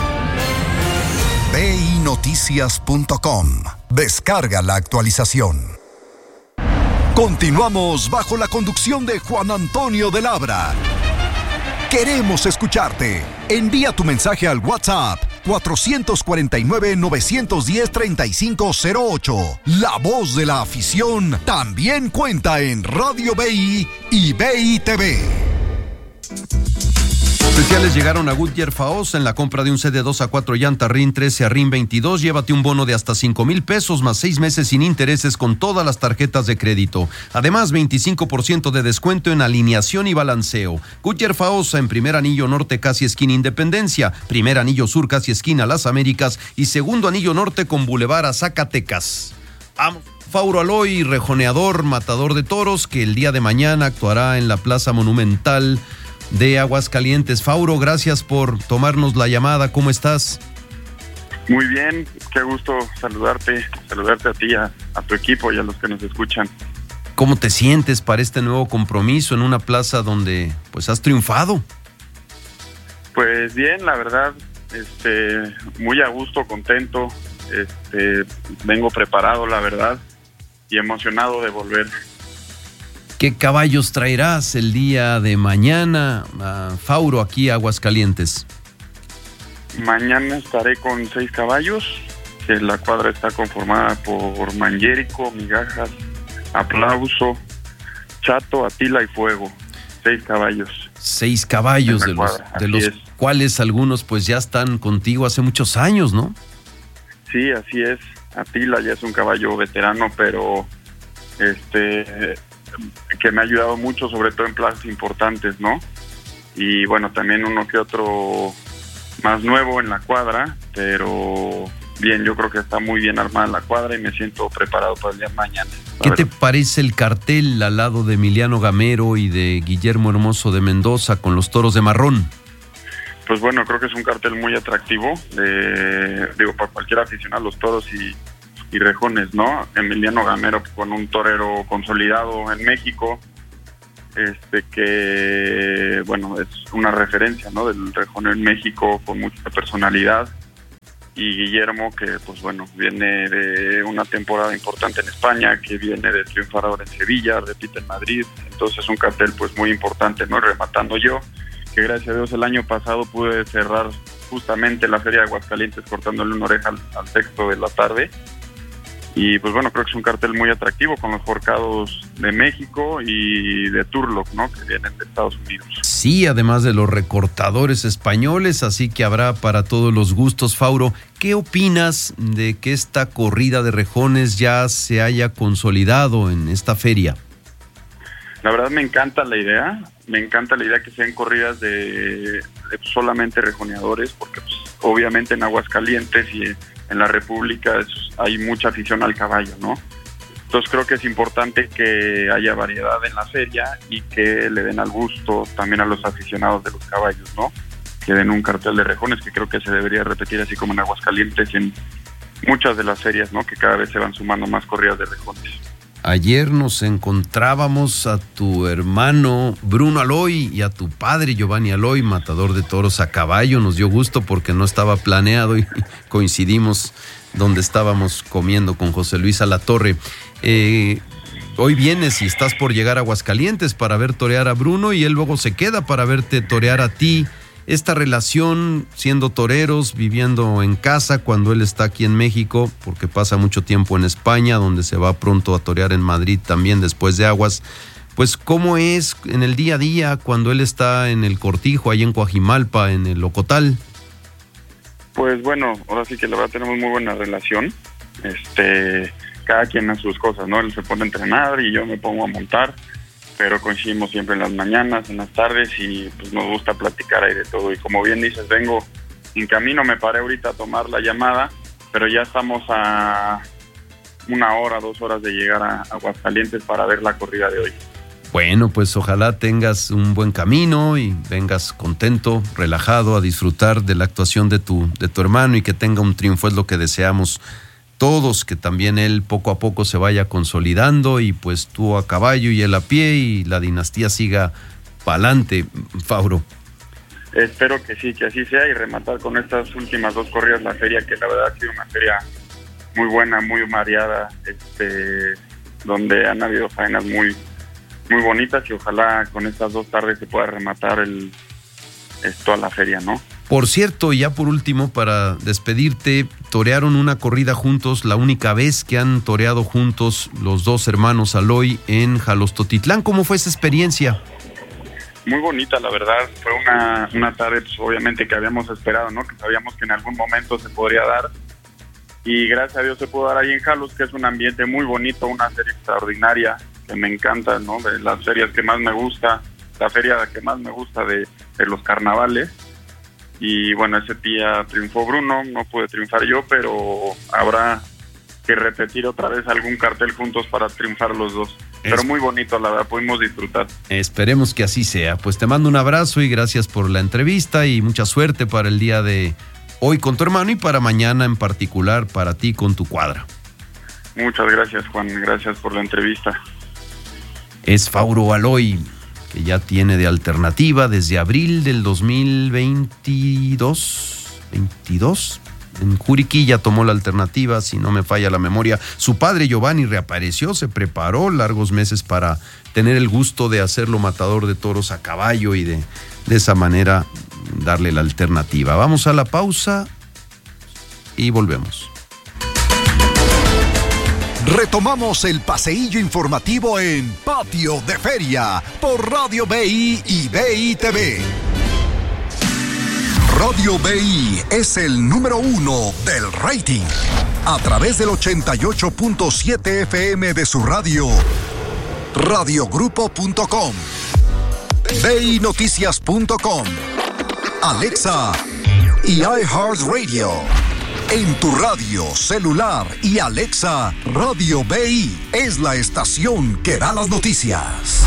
b i noticias punto com. Descarga la actualización. Continuamos bajo la conducción de Juan Antonio de Labra. Queremos escucharte. Envía tu mensaje al WhatsApp cuatro cuatro nueve, nueve uno cero, tres cinco cero ocho. La voz de la afición también cuenta en Radio B I y B I T V.
Especiales llegaron a Goodyear Faosa en la compra de un set de dos a cuatro llantas R I N trece a R I N veintidós. Llévate un bono de hasta cinco mil pesos más seis meses sin intereses con todas las tarjetas de crédito. Además, veinticinco por ciento de descuento en alineación y balanceo. Goodyear Faosa en primer anillo norte casi esquina Independencia, primer anillo sur casi esquina Las Américas y segundo anillo norte con Boulevard a Zacatecas. Vamos. Fauro Aloy, rejoneador, matador de toros, que el día de mañana actuará en la Plaza Monumental de Aguascalientes. Fauro, gracias por tomarnos la llamada. ¿Cómo estás?
Muy bien, qué gusto saludarte, saludarte a ti, a, a tu equipo y a los que nos escuchan.
¿Cómo te sientes para este nuevo compromiso en una plaza donde pues has triunfado?
Pues bien, la verdad, este, muy a gusto, contento, este, vengo preparado, la verdad, y emocionado de volver.
¿Qué caballos traerás el día de mañana, uh, Fauro, aquí a Aguascalientes?
Mañana estaré con seis caballos, que la cuadra está conformada por Manguérico, Migajas, Aplauso, Chato, Atila y Fuego. Seis caballos.
Seis caballos, de los, de los cuales algunos pues ya están contigo hace muchos años, ¿no?
Sí, así es. Atila ya es un caballo veterano, pero este... que me ha ayudado mucho, sobre todo en plazas importantes, ¿no? Y bueno, también uno que otro más nuevo en la cuadra, pero bien, yo creo que está muy bien armada la cuadra y me siento preparado para el día de mañana.
¿Qué te parece el cartel al lado de Emiliano Gamero y de Guillermo Hermoso de Mendoza con los toros de Marrón?
Pues bueno, creo que es un cartel muy atractivo, de, digo, para cualquier aficionado a los toros y, y rejones, ¿no? Emiliano Gamero con un torero consolidado en México, este que, bueno, es una referencia, ¿no? Del rejón en México con mucha personalidad. Y Guillermo, que pues bueno, viene de una temporada importante en España, que viene de triunfar ahora en Sevilla, repite en Madrid, entonces es un cartel pues muy importante, ¿no? Rematando yo, que gracias a Dios el año pasado pude cerrar justamente la Feria de Aguascalientes cortándole una oreja al, al sexto de la tarde, y pues bueno, creo que es un cartel muy atractivo con los forcados de México y de Turlock, ¿no? Que vienen de Estados Unidos.
Sí, además de los recortadores españoles, así que habrá para todos los gustos. Fauro, ¿qué opinas de que esta corrida de rejones ya se haya consolidado en esta feria?
La verdad me encanta la idea, me encanta la idea que sean corridas de, de solamente rejoneadores, porque pues, obviamente en Aguascalientes y en la República es, hay mucha afición al caballo, ¿no? Entonces creo que es importante que haya variedad en la feria y que le den al gusto también a los aficionados de los caballos, ¿no? Que den un cartel de rejones, que creo que se debería repetir así como en Aguascalientes y en muchas de las ferias, ¿no? Que cada vez se van sumando más corridas de rejones.
Ayer nos encontrábamos a tu hermano Bruno Aloy y a tu padre Giovanni Aloy, matador de toros a caballo. Nos dio gusto porque no estaba planeado y coincidimos donde estábamos comiendo con José Luis Alatorre. Eh, hoy vienes y estás por llegar a Aguascalientes para ver torear a Bruno y él luego se queda para verte torear a ti. Esta relación, siendo toreros, viviendo en casa cuando él está aquí en México, porque pasa mucho tiempo en España, donde se va pronto a torear en Madrid también después de Aguas, pues ¿cómo es en el día a día cuando él está en el Cortijo, ahí en Coajimalpa, en el Ocotal?
Pues bueno, ahora sí que la verdad tenemos muy buena relación, este, cada quien a sus cosas, ¿no? Él se pone a entrenar y yo me pongo a montar, pero coincidimos siempre en las mañanas, en las tardes y pues nos gusta platicar ahí de todo. Y como bien dices, vengo en camino, me paré ahorita a tomar la llamada, pero ya estamos a una hora, dos horas de llegar a Aguascalientes para ver la corrida de hoy.
Bueno, pues ojalá tengas un buen camino y vengas contento, relajado, a disfrutar de la actuación de tu, de tu hermano y que tenga un triunfo, es lo que deseamos todos, que también él poco a poco se vaya consolidando y pues tú a caballo y él a pie y la dinastía siga pa'lante, Fauro.
Espero que sí, que así sea y rematar con estas últimas dos corridas la feria, que la verdad ha sido una feria muy buena, muy mareada, este, donde han habido faenas muy, muy bonitas y ojalá con estas dos tardes se pueda rematar el, toda la feria, ¿no?
Por cierto, ya por último, para despedirte, torearon una corrida juntos, la única vez que han toreado juntos los dos hermanos Aloy en Jalostotitlán. ¿Cómo fue esa experiencia?
Muy bonita, la verdad. Fue una, una tarde, pues, obviamente, que habíamos esperado, ¿no? Que sabíamos que en algún momento se podría dar. Y gracias a Dios se pudo dar ahí en Jalos, que es un ambiente muy bonito, una feria extraordinaria, que me encanta, ¿no? De las ferias que más me gusta, la feria que más me gusta de, de los carnavales. Y bueno, ese día triunfó Bruno, no pude triunfar yo, pero habrá que repetir otra vez algún cartel juntos para triunfar los dos. Es... Pero muy bonito, la verdad, pudimos disfrutar.
Esperemos que así sea. Pues te mando un abrazo y gracias por la entrevista y mucha suerte para el día de hoy con tu hermano y para mañana en particular para ti con tu cuadra.
Muchas gracias, Juan, gracias por la entrevista.
Es Fauro Aloy, que ya tiene de alternativa desde abril del dos mil veintidós, veintidós, en Juriquilla tomó la alternativa, si no me falla la memoria. Su padre Giovanni reapareció, se preparó largos meses para tener el gusto de hacerlo matador de toros a caballo y de, de esa manera darle la alternativa. Vamos a la pausa y volvemos.
Retomamos el paseillo informativo en Patio de Feria por Radio B I y B I T V. Radio B I es el número uno del rating. A través del ochenta y ocho punto siete F M de su radio, radiogrupo punto com, B I Noticias punto com, Alexa y iHeartRadio. En tu radio, celular y Alexa, Radio B I es la estación que da las noticias.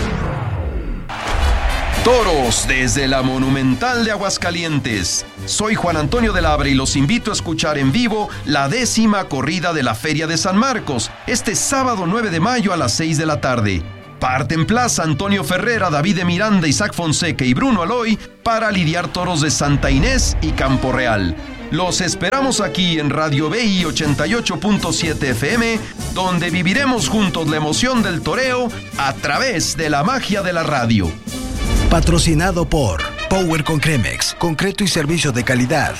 Toros desde la Monumental de Aguascalientes. Soy Juan Antonio de Labra y los invito a escuchar en vivo la décima corrida de la Feria de San Marcos, este sábado nueve de mayo a las seis de la tarde. Parten plaza Antonio Ferrera, David de Miranda, Isaac Fonseca y Bruno Aloy para lidiar toros de Santa Inés y Campo Real. Los esperamos aquí en Radio B I ochenta y ocho punto siete F M, donde viviremos juntos la emoción del toreo a través de la magia de la radio.
Patrocinado por Power con Cremex, concreto y servicio de calidad.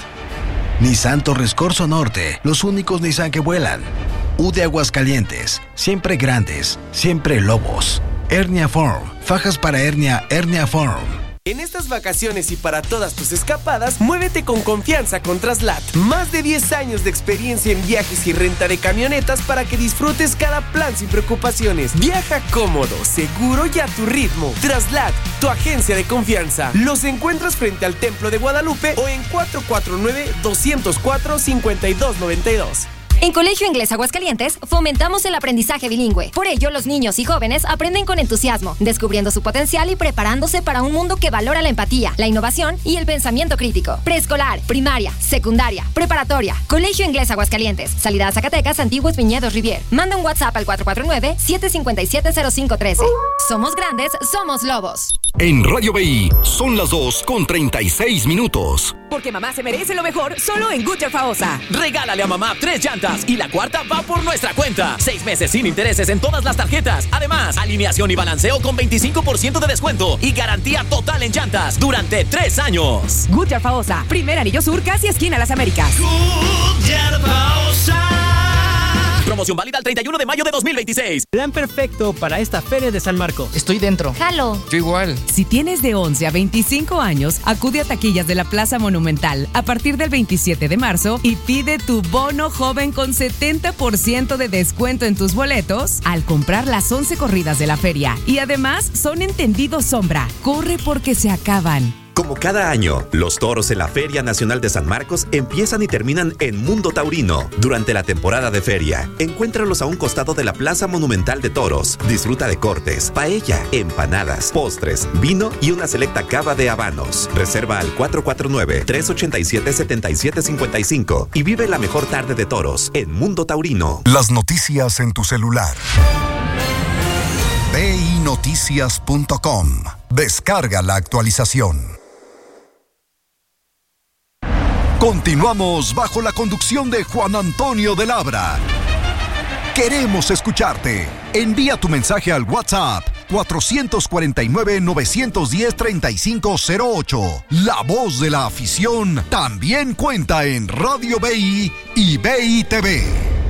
Nissan Torres Corso Norte, los únicos Nissan que vuelan. U de Aguascalientes, siempre grandes, siempre lobos. Hernia Form, fajas para hernia, Hernia Form.
En estas vacaciones y para todas tus escapadas, muévete con confianza con Traslat. Más de diez años de experiencia en viajes y renta de camionetas para que disfrutes cada plan sin preocupaciones. Viaja cómodo, seguro y a tu ritmo. Traslat, tu agencia de confianza. Los encuentras frente al Templo de Guadalupe o en cuatro cuatro nueve, dos cero cuatro, cinco dos nueve dos.
En Colegio Inglés Aguascalientes fomentamos el aprendizaje bilingüe. Por ello, los niños y jóvenes aprenden con entusiasmo, descubriendo su potencial y preparándose para un mundo que valora la empatía, la innovación y el pensamiento crítico. Preescolar, primaria, secundaria, preparatoria. Colegio Inglés Aguascalientes. Salida a Zacatecas, Antiguos Viñedos Rivier. Manda un WhatsApp al cuatro cuatro nueve, siete cinco siete, cero cinco uno tres. Somos grandes, somos lobos.
En Radio B I son las dos con treinta y seis minutos.
Porque mamá se merece lo mejor, solo en Goodyear Faosa.
Regálale a mamá tres llantas y la cuarta va por nuestra cuenta. Seis meses sin intereses en todas las tarjetas. Además, alineación y balanceo con veinticinco por ciento de descuento y garantía total en llantas durante tres años.
Goodyear Faosa, primer anillo sur, casi esquina Las Américas.
Goodyear Faosa. Promoción válida el treinta y uno de mayo de dos mil veintiséis.
Plan perfecto para esta Feria de San Marcos.
Estoy dentro.
Jalo.
Yo igual.
Si tienes de once a veinticinco años, acude a taquillas de la Plaza Monumental a partir del veintisiete de marzo y pide tu bono joven con setenta por ciento de descuento en tus boletos al comprar las once corridas de la feria. Y además son entendidos sombra. Corre porque se acaban.
Como cada año, los toros en la Feria Nacional de San Marcos empiezan y terminan en Mundo Taurino. Durante la temporada de feria, encuéntralos a un costado de la Plaza Monumental de Toros. Disfruta de cortes, paella, empanadas, postres, vino y una selecta cava de habanos. Reserva al cuatro cuatro nueve, tres ocho siete, siete siete cinco cinco y vive la mejor tarde de toros en Mundo Taurino.
Las noticias en tu celular. B I noticias punto com. Descarga la actualización. Continuamos bajo la conducción de Juan Antonio de Labra. Queremos escucharte. Envía tu mensaje al WhatsApp cuatro cuatro nueve, nueve uno cero, tres cinco cero ocho. La voz de la afición también cuenta en Radio B I y B I T V.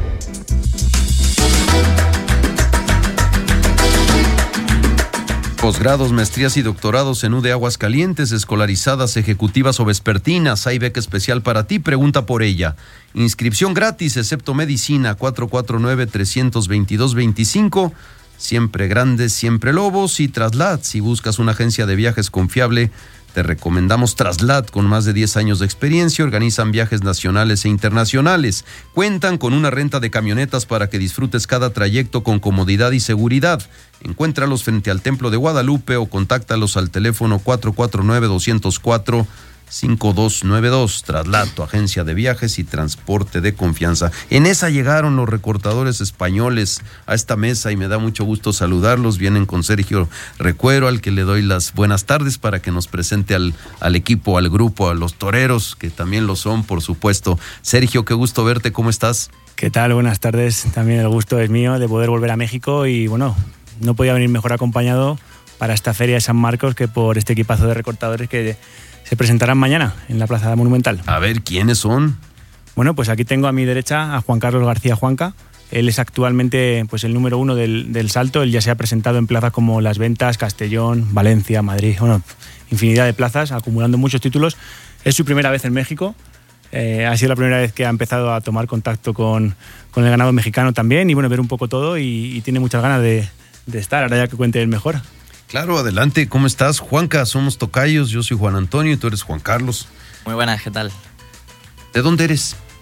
Posgrados, maestrías y doctorados en U de Aguascalientes, escolarizadas, ejecutivas o vespertinas. Hay beca especial para ti, pregunta por ella. Inscripción gratis, excepto medicina, cuatro cuatro nueve, tres dos dos, veinticinco. Siempre grandes, siempre lobos. Y Traslat, si buscas una agencia de viajes confiable, te recomendamos Traslat, con más de diez años de experiencia. Organizan viajes nacionales e internacionales. Cuentan con una renta de camionetas para que disfrutes cada trayecto con comodidad y seguridad. Encuéntralos frente al Templo de Guadalupe o contáctalos al teléfono cuatro cuatro nueve, dos cero cuatro, cinco dos nueve dos. Traslat, tu agencia de viajes y transporte de confianza. En esa llegaron los recortadores españoles a esta mesa y me da mucho gusto saludarlos. Vienen con Sergio Recuero, al que le doy las buenas tardes para que nos presente al, al equipo, al grupo, a los toreros, que también lo son, por supuesto. Sergio, qué gusto verte, ¿cómo estás?
¿Qué tal? Buenas tardes. También el gusto es mío de poder volver a México y bueno, no podía venir mejor acompañado para esta Feria de San Marcos que por este equipazo de recortadores que se presentarán mañana en la Plaza Monumental.
A ver, ¿quiénes son?
Bueno, pues aquí tengo a mi derecha a Juan Carlos García Juanca. Él es actualmente pues, el número uno del, del salto. Él ya se ha presentado en plazas como Las Ventas, Castellón, Valencia, Madrid, bueno, infinidad de plazas, acumulando muchos títulos. Es su primera vez en México. Eh, ha sido la primera vez que ha empezado a tomar contacto con, con el ganado mexicano también y bueno, ver un poco todo y, y tiene muchas ganas de, de estar. Ahora ya que cuente él mejor.
Claro, adelante. ¿Cómo estás, Juanca? Somos tocayos. Yo soy Juan Antonio y tú eres Juan Carlos.
Muy buenas, ¿qué tal?
¿De dónde eres?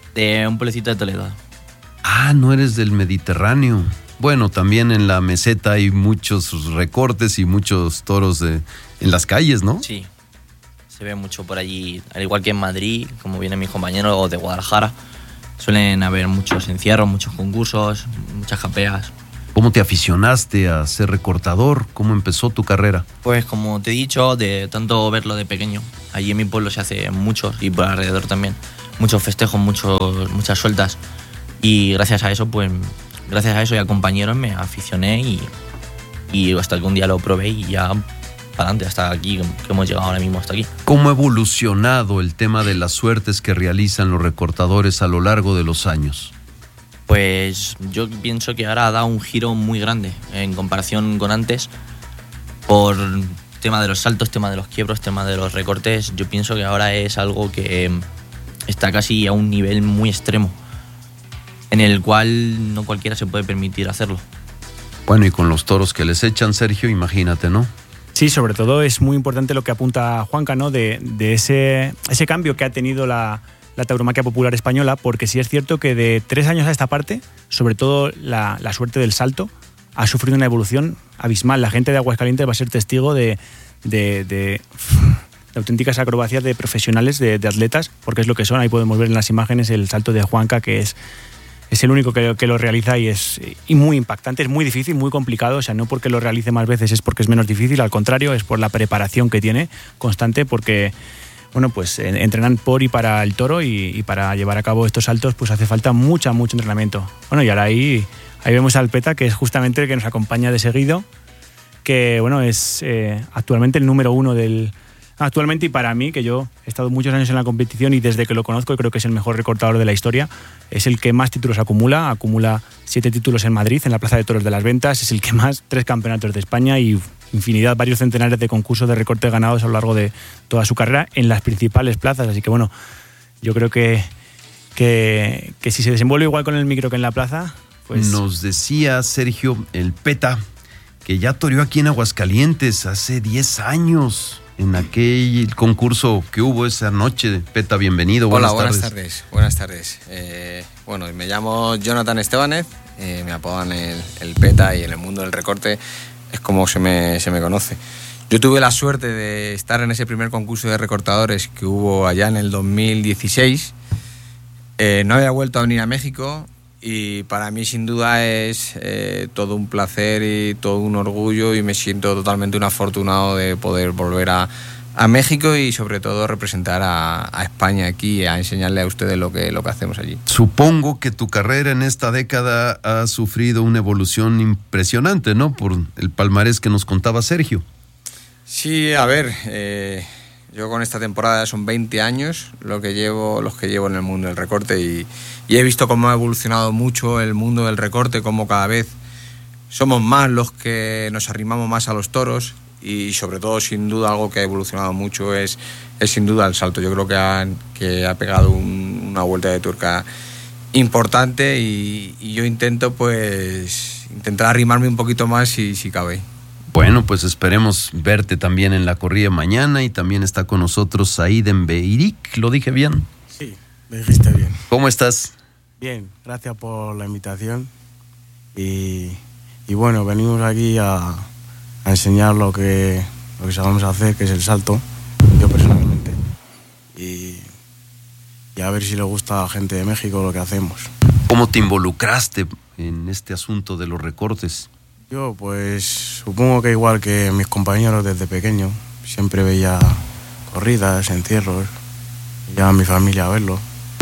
De un pueblecito de Toledo.
Ah, no eres del Mediterráneo. Bueno, también en la meseta hay muchos recortes y muchos toros de, en las calles, ¿no?
Sí, se ve mucho por allí, al igual que en Madrid, como vienen mis compañeros, o de Guadalajara. Suelen haber muchos encierros, muchos concursos, muchas japeas.
¿Cómo te aficionaste a ser recortador? ¿Cómo empezó tu carrera?
Pues como te he dicho, de tanto verlo de pequeño. Allí en mi pueblo se hace muchos, y por alrededor también. Muchos festejos, muchos, muchas sueltas. Y gracias a eso, pues, gracias a eso y a compañeros me aficioné y, y hasta que un día lo probé y ya para adelante, hasta aquí, que hemos llegado ahora mismo hasta aquí.
¿Cómo ha evolucionado el tema de las suertes que realizan los recortadores a lo largo de los años?
Pues yo pienso que ahora ha dado un giro muy grande en comparación con antes. Por tema de los saltos, tema de los quiebros, tema de los recortes, yo pienso que ahora es algo que está casi a un nivel muy extremo, en el cual no cualquiera se puede permitir hacerlo.
Bueno, y con los toros que les echan, Sergio, imagínate, ¿no?
Sí, sobre todo es muy importante lo que apunta Juanca, ¿no? De, de ese, ese cambio que ha tenido la, la tauromaquia popular española, porque sí es cierto que de tres años a esta parte, sobre todo la, la suerte del salto, ha sufrido una evolución abismal. La gente de Aguascalientes va a ser testigo de, de, de, de auténticas acrobacias de profesionales, de, de atletas, porque es lo que son. Ahí podemos ver en las imágenes el salto de Juanca, que es... Es el único que, que lo realiza y es y muy impactante, es muy difícil, muy complicado. O sea, no porque lo realice más veces es porque es menos difícil, al contrario, es por la preparación que tiene constante, porque bueno, pues entrenan por y para el toro y, y para llevar a cabo estos saltos pues hace falta mucha, mucho entrenamiento. Bueno, y ahora ahí, ahí vemos al Peta, que es justamente el que nos acompaña de seguido, que bueno, es eh, actualmente el número uno del... Actualmente, y para mí, que yo he estado muchos años en la competición y desde que lo conozco creo que es el mejor recortador de la historia, es el que más títulos acumula, acumula siete títulos en Madrid, en la Plaza de Toros de las Ventas, es el que más, tres campeonatos de España y infinidad, varios centenares de concursos de recorte ganados a lo largo de toda su carrera en las principales plazas. Así que bueno, yo creo que, que, que si se desenvuelve igual con el micro que en la plaza, pues...
Nos decía Sergio, el Peta, que ya toreó aquí en Aguascalientes hace diez años... En aquel concurso que hubo esa noche. Peta, bienvenido.
Hola,
buenas,
buenas
tardes.
tardes. Buenas tardes. Eh, bueno, me llamo Jonathan Estebanez, eh, me apodan el, el Peta y en el mundo del recorte es como se me, se me conoce. Yo tuve la suerte de estar en ese primer concurso de recortadores que hubo allá en el dos mil dieciséis. Eh, no había vuelto a venir a México y para mí sin duda es eh, todo un placer y todo un orgullo y me siento totalmente un afortunado de poder volver a, a México y sobre todo representar a, a España aquí, a enseñarle a ustedes lo que, lo que hacemos allí.
Supongo que tu carrera en esta década ha sufrido una evolución impresionante, ¿no? Por el palmarés que nos contaba Sergio.
Sí, a ver, eh, yo con esta temporada son veinte años lo que llevo, los que llevo en el mundo del recorte y, y he visto cómo ha evolucionado mucho el mundo del recorte, cómo cada vez somos más los que nos arrimamos más a los toros y sobre todo, sin duda, algo que ha evolucionado mucho es, es sin duda el salto. Yo creo que ha, que ha pegado un, una vuelta de tuerca importante y, y yo intento pues intentar arrimarme un poquito más si, si cabe.
Bueno, pues esperemos verte también en la corrida mañana y también está con nosotros Said Enbeirik, ¿lo dije bien?
Sí, lo dijiste bien.
¿Cómo estás?
Bien, gracias por la invitación y, y bueno, venimos aquí a, a enseñar lo que, lo que sabemos hacer, que es el salto, yo personalmente, y, y a ver si le gusta a la gente de México lo que hacemos.
¿Cómo te involucraste en este asunto de los recortes?
Yo, pues, supongo que igual que mis compañeros desde pequeño, siempre veía corridas, encierros, llevaba a mi familia a verlo.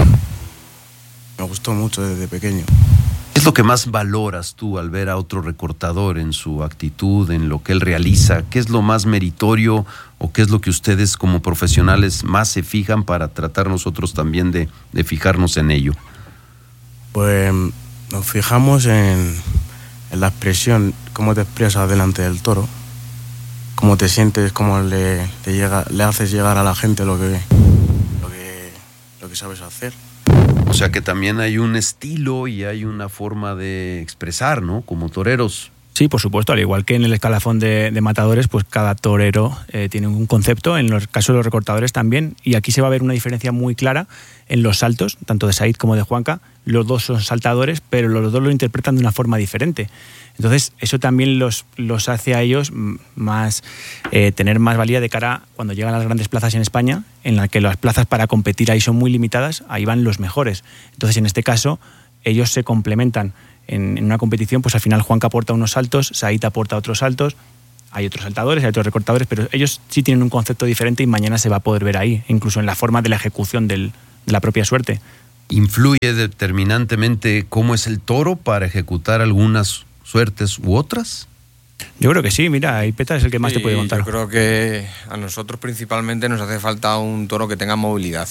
Me gustó mucho desde pequeño.
¿Qué es lo que más valoras tú al ver a otro recortador en su actitud, en lo que él realiza? ¿Qué es lo más meritorio o qué es lo que ustedes como profesionales más se fijan para tratar nosotros también de, de fijarnos en ello?
Pues nos fijamos en... en la expresión, cómo te expresas delante del toro, cómo te sientes, cómo le, le, llega, le haces llegar a la gente lo que, lo que, lo que sabes hacer.
O sea que también hay un estilo y hay una forma de expresar, ¿no? Como toreros.
Sí, por supuesto, al igual que en el escalafón de, de matadores, pues cada torero eh, tiene un concepto, en los casos de los recortadores también, y aquí se va a ver una diferencia muy clara en los saltos, tanto de Said como de Juanca. Los dos son saltadores, pero los dos lo interpretan de una forma diferente. Entonces, eso también los, los hace a ellos más eh, tener más valía de cara cuando llegan a las grandes plazas en España, en la que las plazas para competir ahí son muy limitadas, ahí van los mejores. Entonces, en este caso, ellos se complementan. En, en una competición, pues al final Juanca aporta unos saltos, Said aporta otros saltos, hay otros saltadores, hay otros recortadores, pero ellos sí tienen un concepto diferente y mañana se va a poder ver ahí, incluso en la forma de la ejecución del, de la propia suerte.
¿Influye determinantemente cómo es el toro para ejecutar algunas suertes u otras?
Yo creo que sí, mira, ahí Peta es el que más
sí,
te puede contar.
Yo creo que a nosotros principalmente nos hace falta un toro que tenga movilidad.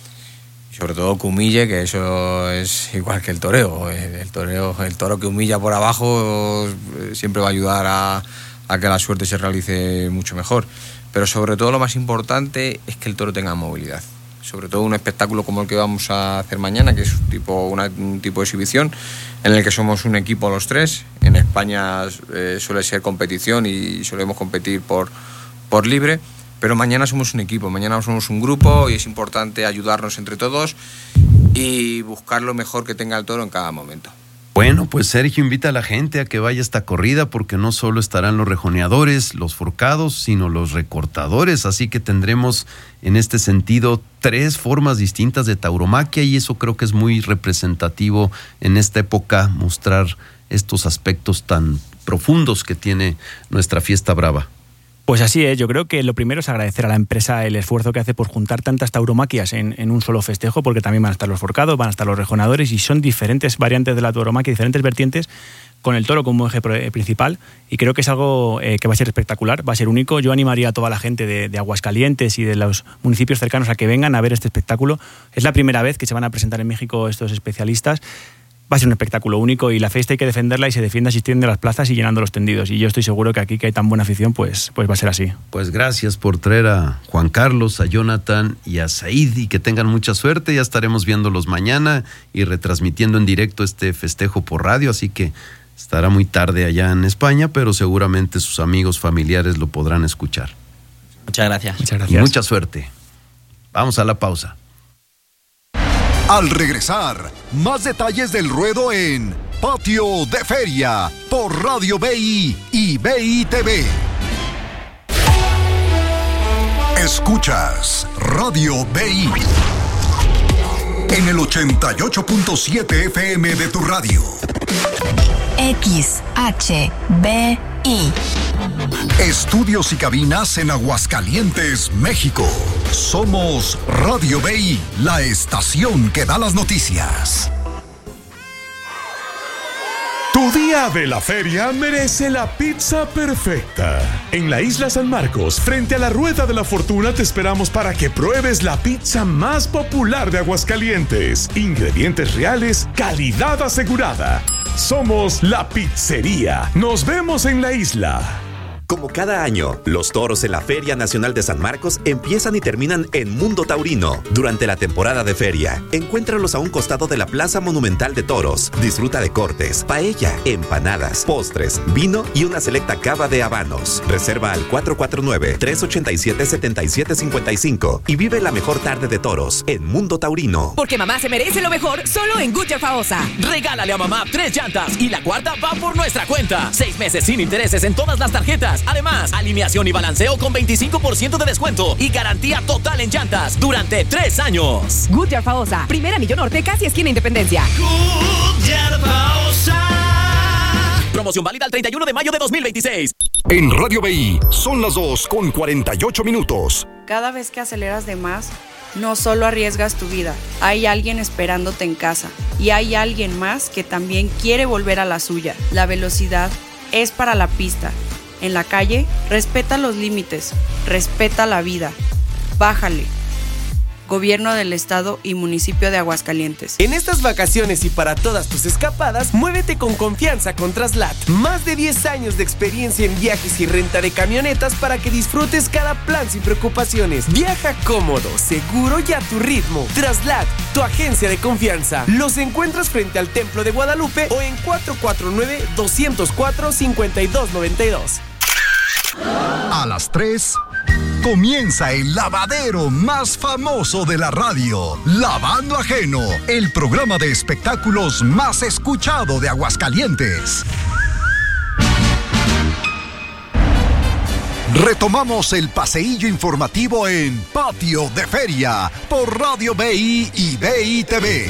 Sobre todo que humille, que eso es igual que el toreo. El, toreo, el toro que humilla por abajo siempre va a ayudar a, a que la suerte se realice mucho mejor. Pero sobre todo lo más importante es que el toro tenga movilidad. Sobre todo un espectáculo como el que vamos a hacer mañana, que es un tipo, una, un tipo de exhibición en el que somos un equipo los tres. En España eh, suele ser competición y solemos competir por, por libre. Pero mañana somos un equipo, mañana somos un grupo y es importante ayudarnos entre todos y buscar lo mejor que tenga el toro en cada momento.
Bueno, pues Sergio invita a la gente a que vaya a esta corrida porque no solo estarán los rejoneadores, los forcados, sino los recortadores. Así que tendremos en este sentido tres formas distintas de tauromaquia y eso creo que es muy representativo en esta época, mostrar estos aspectos tan profundos que tiene nuestra fiesta brava.
Pues así es, yo creo que lo primero es agradecer a la empresa el esfuerzo que hace por juntar tantas tauromaquias en, en un solo festejo, porque también van a estar los forcados, van a estar los rejoneadores y son diferentes variantes de la tauromaquia, diferentes vertientes, con el toro como eje principal, y creo que es algo eh, que va a ser espectacular, va a ser único. Yo animaría a toda la gente de, de Aguascalientes y de los municipios cercanos a que vengan a ver este espectáculo. Es la primera vez que se van a presentar en México estos especialistas. Va a ser un espectáculo único y la fiesta hay que defenderla y se defiende asistiendo a las plazas y llenando los tendidos. Y yo estoy seguro que aquí, que hay tan buena afición, pues, pues va a ser así.
Pues gracias por traer a Juan Carlos, a Jonathan y a Said y que tengan mucha suerte. Ya estaremos viéndolos mañana y retransmitiendo en directo este festejo por radio, así que estará muy tarde allá en España, pero seguramente sus amigos familiares lo podrán escuchar.
Muchas gracias.
Muchas gracias.
Y mucha suerte. Vamos a la pausa.
Al regresar, más detalles del ruedo en Patio de Feria por Radio B I y B I T V. Escuchas Radio B I en el ochenta y ocho punto siete F M de tu radio.
X H B I.
Estudios y cabinas en Aguascalientes, México. Somos Radio B I, la estación que da las noticias.
Tu día de la feria merece la pizza perfecta. En la Isla San Marcos, frente a la Rueda de la Fortuna, te esperamos para que pruebes la pizza más popular de Aguascalientes. Ingredientes reales, calidad asegurada. Somos La Pizzería. Nos vemos en la isla.
Como cada año, los toros en la Feria Nacional de San Marcos empiezan y terminan en Mundo Taurino. Durante la temporada de feria, encuéntralos a un costado de la Plaza Monumental de Toros. Disfruta de cortes, paella, empanadas, postres, vino y una selecta cava de habanos. Reserva al cuatro cuatro nueve, tres ocho siete, siete siete cinco cinco y vive la mejor tarde de toros en Mundo Taurino.
Porque mamá se merece lo mejor solo en Goodyear Faosa.
Regálale a mamá tres llantas y la cuarta va por nuestra cuenta. Seis meses sin intereses en todas las tarjetas. Además, alineación y balanceo con veinticinco por ciento de descuento y garantía total en llantas durante tres años.
Goodyear Faosa, primera Anillo Norte, casi esquina Independencia.
Goodyear Faosa. Promoción válida el treinta y uno de mayo de dos mil veintiséis.
En Radio B I son las dos con cuarenta y ocho minutos.
Cada vez que aceleras de más, no solo arriesgas tu vida, hay alguien esperándote en casa y hay alguien más que también quiere volver a la suya. La velocidad es para la pista. En la calle, respeta los límites, respeta la vida. Bájale. Gobierno del Estado y Municipio de Aguascalientes.
En estas vacaciones y para todas tus escapadas, muévete con confianza con Traslat. Más de diez años de experiencia en viajes y renta de camionetas para que disfrutes cada plan sin preocupaciones. Viaja cómodo, seguro y a tu ritmo. Traslat, tu agencia de confianza. Los encuentras frente al Templo de Guadalupe o en cuatro cuatro nueve, dos cero cuatro, cinco dos nueve dos.
A las tres comienza el lavadero más famoso de la radio, Lavando Ajeno, el programa de espectáculos más escuchado de Aguascalientes. Retomamos el paseillo informativo en Patio de Feria por Radio B I y B I T V.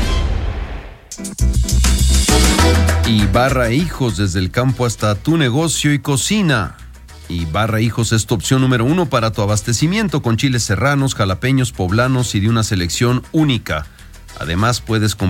Ibarra Hijos, desde el campo hasta tu negocio y cocina. Ibarra Hijos es tu opción número uno para tu abastecimiento con chiles serranos, jalapeños, poblanos y de una selección única. Además, puedes comprar